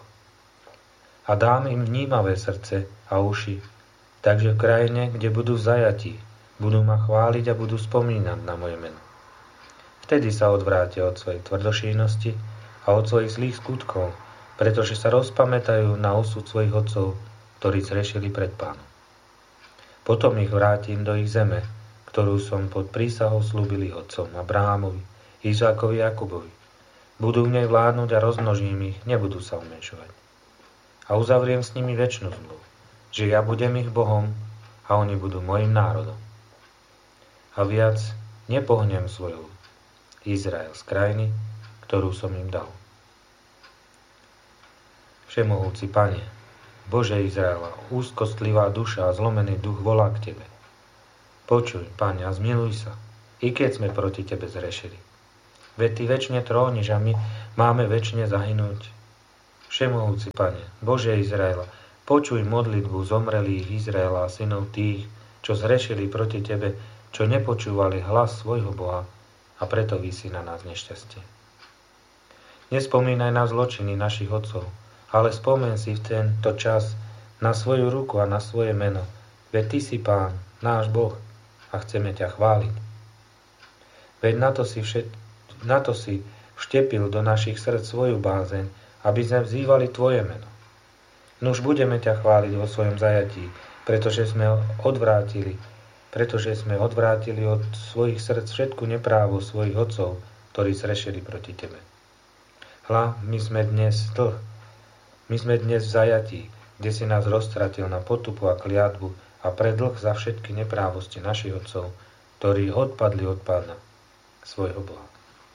A dám im vnímavé srdce a uši, takže v krajine, kde budú v zajatí, budú ma chváliť a budú spomínať na moje meno. Vtedy sa odvrátia od svojej tvrdošíjnosti a od svojich zlých skutkov, pretože sa rozpamätajú na osud svojich otcov, ktorí zrešili pred Pánom. Potom ich vrátim do ich zeme, ktorú som pod prísahou slúbil ich otcom Abrahámovi, Izákovi a Jakubovi. Budú v nej vládnuť a rozmnožím ich, nebudú sa umenšovať. A uzavriem s nimi večnú zmluvu, že ja budem ich Bohom a oni budú mojim národom. A viac nepohnem svoj ľud, Izrael z krajiny, ktorú som im dal. Všemohúci Pane, Bože Izraela, úzkostlivá duša a zlomený duch volá k Tebe. Počuj, Pane, a zmiluj sa, i keď sme proti Tebe zrešili. Veď Ty večne tróniš a my máme večne zahynúť. Všemohúci Pane, Bože Izraela, počuj modlitbu zomrelých Izraela a synov tých, čo zhrešili proti Tebe, čo nepočúvali hlas svojho Boha a preto visí na nás nešťastie. Nespomínaj na zločiny našich otcov, ale spomen si v tento čas na svoju ruku a na svoje meno. Veď Ty si Pán, náš Boh, a chceme ťa chváliť. Veď na to si vštepil do našich srdc svoju bázeň, aby sme vzývali Tvoje meno. Nuž budeme ťa chváliť vo svojom zajatí, pretože sme odvrátili od svojich srdc všetku neprávo svojich otcov, ktorí zrešili proti Tebe. Hľa, my sme dnes v zajatí, kde si nás roztratil na potupu a kliatbu a pre dlh za všetky neprávosti našich otcov, ktorí odpadli od Pána, svojho Boha.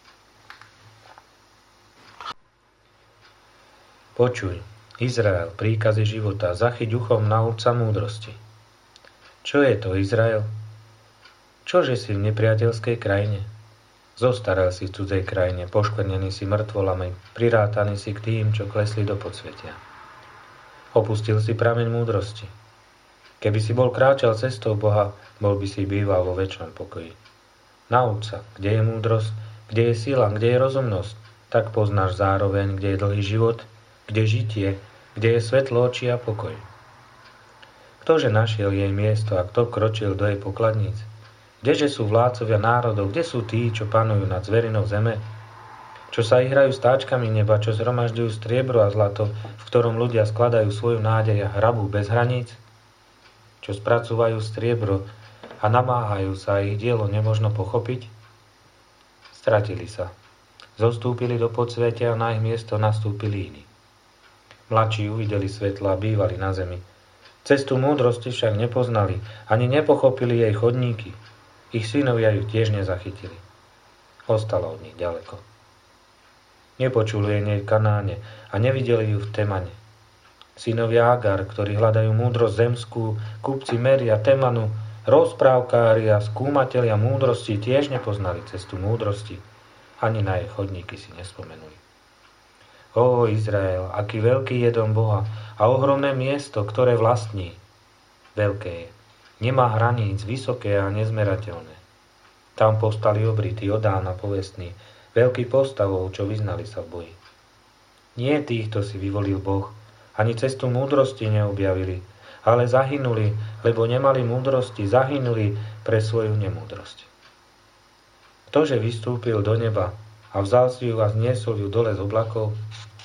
Počuj, Izrael, príkazy života, zachyť uchom, nauč sa múdrosti. Čo je to, Izrael? Čože si v nepriateľskej krajine? Zostarel si v cudzej krajine, poškvrnený si mŕtvolami, prirátaný si k tým, čo klesli do podsvetia. Opustil si prameň múdrosti. Keby si bol kráčal cestou Boha, bol by si býval vo večnom pokoji. Nauč sa, kde je múdrosť, kde je sila, kde je rozumnosť, tak poznáš zároveň, kde je dlhý život, kde žitie, kde je svetlo očí a pokoj. Ktože našiel jej miesto a kto kročil do jej pokladníc? Kdeže sú vládcovia národov, kde sú tí, čo panujú nad zverinou zeme? Čo sa ihrajú stáčkami neba, čo zhromažďujú striebro a zlato, v ktorom ľudia skladajú svoju nádej a hrabú bez hraníc? Čo spracúvajú striebro a namáhajú sa a ich dielo nemožno pochopiť? Stratili sa. Zostúpili do podsvetia a na ich miesto nastúpili iní. Mladší uvideli svetlo a bývali na zemi. Cestu múdrosti však nepoznali, ani nepochopili jej chodníky. Ich synovia ju tiež nezachytili. Ostala od nich ďaleko. Nepočuli jej nej v Kanáne a nevideli ju v Temane. Synovia Agar, ktorí hľadajú múdrosť zemskú, kupci Meria, Temanu, rozprávkári a skúmatelia múdrosti tiež nepoznali cestu múdrosti, ani na jej chodníky si nespomenuli. Ó Izrael, aký veľký je dom Boha a ohromné miesto, ktoré vlastní. Veľké je. Nemá hraníc, vysoké a nezmerateľné. Tam povstali obrytí od Dána povestní, veľký postavov, čo vyznali sa v boji. Nie týchto si vyvolil Boh, ani cestu múdrosti neobjavili, ale zahynuli, lebo nemali múdrosti, zahynuli pre svoju nemúdrosť. Ktože vystúpil do neba a vzal si ju a zniesol ju dole z oblakov?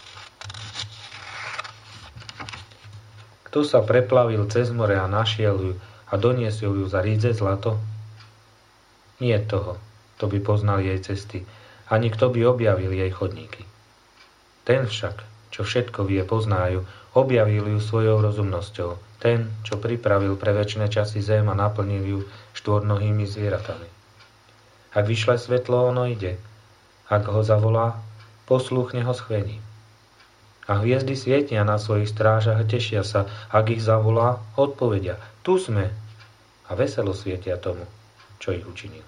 Kto sa preplavil cez more a našiel ju a doniesol ju za rídze zlato? Nie toho, kto by poznal jej cesty, ani kto by objavil jej chodníky. Ten však, čo všetko vie, poznájú, objavil ju svojou rozumnosťou. Ten, čo pripravil pre večné časy zem a naplnil ju štvornohými zvieratami. Ak vyšle svetlo, ono ide. Ak ho zavolá, poslúchne ho schvení. A hviezdy svietia na svojich strážach a tešia sa. Ak ich zavolá, odpovedia: tu sme. A veselo svietia tomu, čo ich učinil.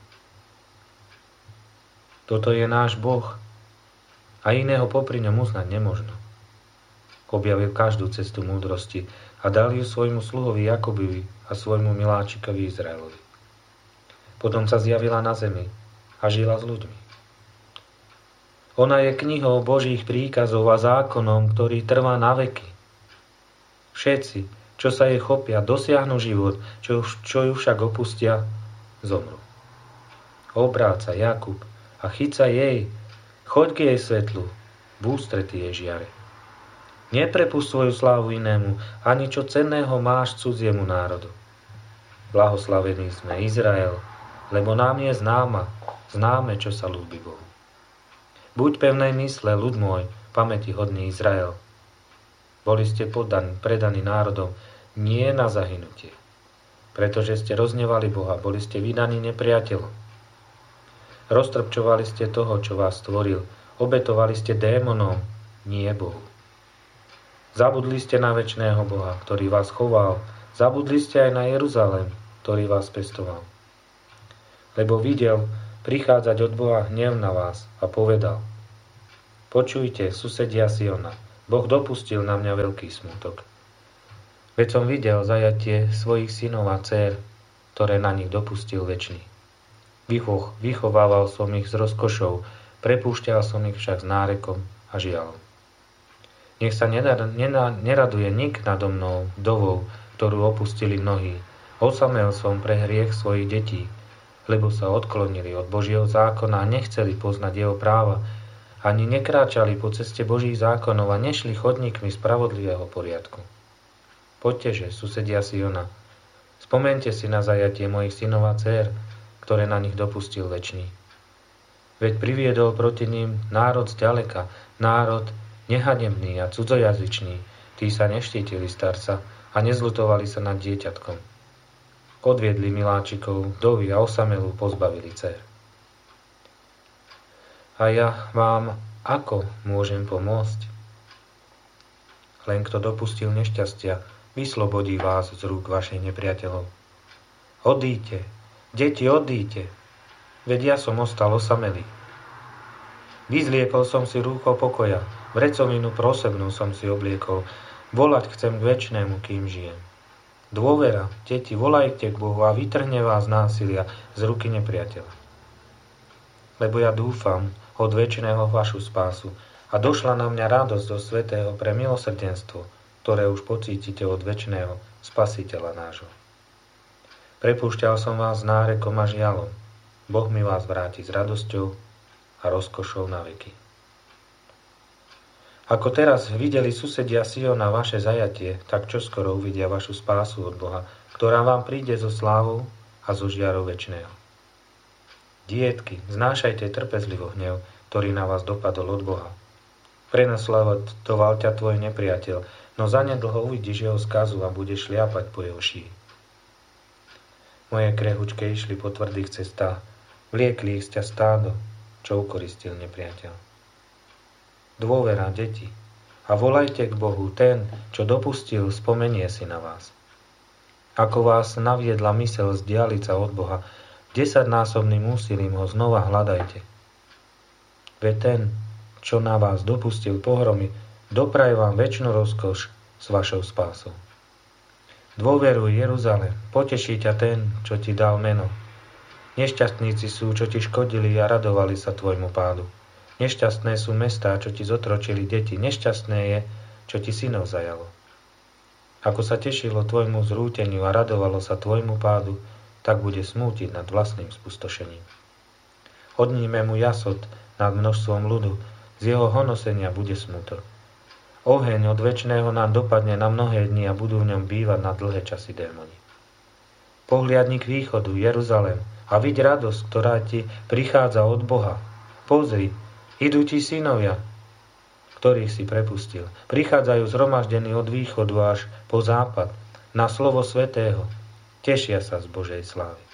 Toto je náš Boh a iného popri ňom uznať nemožno. Objavil každú cestu múdrosti a dal ju svojmu sluhovi Jakobovi a svojmu miláčikovi Izraelovi. Potom sa zjavila na zemi a žila s ľuďmi. Ona je knihou Božích príkazov a zákonom, ktorý trvá na veky. Všetci, čo sa jej chopia, dosiahnu život, čo ju však opustia, zomru. Obráca Jakub a chyca jej, choď k jej svetlu, v ústrety jej žiare. Neprepusť svoju slávu inému, ani čo cenného máš cudziemu národu. Blahoslavení sme, Izrael, lebo nám je známe, čo sa ľúbi Bohu. Buď pevnej mysle, ľud môj, pamäti hodný Izrael. Boli ste predaní národom, nie na zahynutie. Pretože ste roznevali Boha, boli ste vydaní nepriateľom. Roztrpčovali ste toho, čo vás stvoril, obetovali ste démonom, nie Bohu. Zabudli ste na večného Boha, ktorý vás choval, zabudli ste aj na Jeruzalém, ktorý vás pestoval. lebo videl prichádzať od Boha hnev na vás a povedal: Počujte, susedia Siona, Boh dopustil na mňa veľký smútok. Veď som videl zajatie svojich synov a dcér, ktoré na nich dopustil večný. Vychovával som ich s rozkošou, prepúšťal som ich však s nárekom a žiaľom. Nech sa neraduje nik nado mnou, vdovou, ktorú opustili mnohí. Osamel som pre hriech svojich detí, lebo sa odklonili od Božieho zákona a nechceli poznať jeho práva, ani nekráčali po ceste Božích zákonov a nešli chodníkmi spravodlivého poriadku. Poďteže, susedia Siona, spomente si na zajatie mojich synov a dcér, ktoré na nich dopustil večný. Veď priviedol proti ním národ zďaleka, národ nehanebný a cudzojazyčný, tí sa neštítili starca a nezľutovali sa nad dieťatkom. Odviedli miláčikov, vdovy a osamelú pozbavili dcér. A ja vám ako môžem pomôcť? Len kto dopustil nešťastia, vyslobodí vás z rúk vašich nepriateľov. Odíďte, deti, odíďte, veď ja som ostal osamelý. Vyzliekol som si rúcho pokoja, vrecovinu prosebnú som si obliekol, volať chcem k večnému, kým žijem. Dôvera, deti, volajte k Bohu a vytrhne vás násilia z ruky nepriateľa. Lebo ja dúfam od večného vašu spásu a došla na mňa radosť zo svätého pre milosrdenstvo, ktoré už pocítite od večného Spasiteľa nášho. Prepúšťal som vás s nárekom a žiaľom. Boh mi vás vráti s radosťou a rozkošou na veky. Ako teraz videli susedia Siona vaše zajatie, tak čoskoro uvidia vašu spásu od Boha, ktorá vám príde so slávou a zo žiarou večného. Dietky, znášajte trpezlivo hnev, ktorý na vás dopadol od Boha. Prenasledoval ťa tvoj nepriateľ, no zanedlho uvidíš jeho skazu a budeš šliapať po jeho šíji. Moje krehučke išli po tvrdých cestách, vliekli ich z ťa stádo, čo ukoristil nepriateľ. Dôvera, deti, a volajte k Bohu, ten, čo dopustil, spomenie si na vás. Ako vás naviedla myseľ vzdialiť sa od Boha, 10-násobným úsilím ho znova hľadajte. Veď ten, čo na vás dopustil pohromy, dopraje vám večnú rozkoš s vašou spásou. Dôveruj, Jeruzalém, poteší ťa ten, čo ti dal meno. Nešťastníci sú, čo ti škodili a radovali sa tvojmu pádu. Nešťastné sú mestá, čo ti zotročili deti. Nešťastné je, čo ti synov zajalo. Ako sa tešilo tvojmu zrúteniu a radovalo sa tvojmu pádu, tak bude smútiť nad vlastným spustošením. Odníme mu jasot nad množstvom ľudu, z jeho honosenia bude smútok. Oheň od večného nám dopadne na mnohé dni a budú v ňom bývať na dlhé časy démoni. Pohliadni k východu, Jeruzalém, a vidť radosť, ktorá ti prichádza od Boha. Pozri, idú ti synovia, ktorých si prepustil. Prichádzajú zhromaždení od východu až po západ, na slovo svätého. Tešia sa z Božej slávy.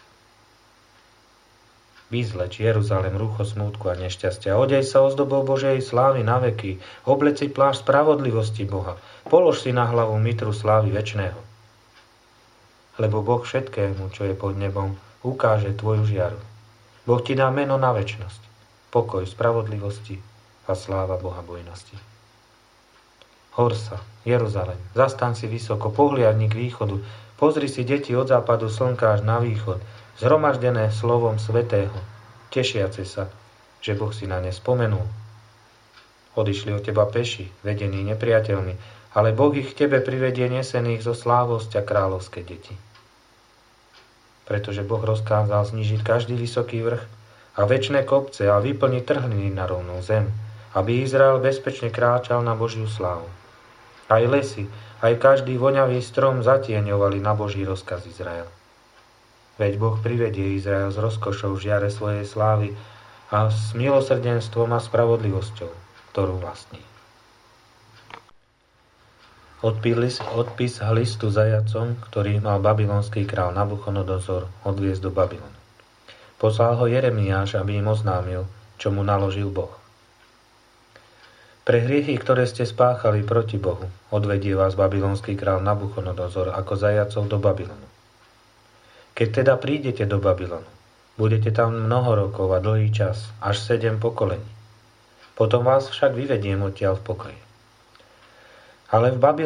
Vyzleč, Jeruzalém, rúcho smútku a nešťastia. Odej sa ozdobou Božej slávy na veky. Obleci plášť spravodlivosti Boha. Polož si na hlavu mitru slávy večného. Lebo Boh všetkému, čo je pod nebom, ukáže tvoju žiaru. Boh ti dá meno na večnosť, pokoj, spravodlivosti a sláva Boha bojnosti. Horsa, Jeruzalém, zastaň si vysoko, pohliadni k východu, pozri si deti od západu slnka až na východ, zhromaždené slovom svätého, tešiace sa, že Boh si na ne spomenul. Odišli od teba peši, vedení nepriateľmi, ale Boh ich k tebe privedie nesených zo slávosť a kráľovské deti. Pretože Boh rozkázal znížiť každý vysoký vrch a večné kopce a vyplniť trhliny na rovnú zem, aby Izrael bezpečne kráčal na Božiu slávu. Aj lesy, aj každý voňavý strom zatieňovali na Boží rozkaz Izrael. Veď Boh privedie Izrael s rozkošou v žiare svojej slávy a s milosrdenstvom a spravodlivosťou, ktorú vlastní. Odpis listu zajacom, ktorý mal babylonský král Nabuchodonozor odviesť do Babylonu. Poslal ho Jeremiáš, aby im oznámil, čo mu naložil Boh. Pre hriechy, ktoré ste spáchali proti Bohu, odvedie vás babylonský král Nabuchodonozor ako zajacov do Babylonu. Keď teda prídete do Babylonu, Budete tam mnoho rokov a dlhý čas, až 7 pokolení. Potom vás však vyvediem odtiaľ v pokoji. Ale v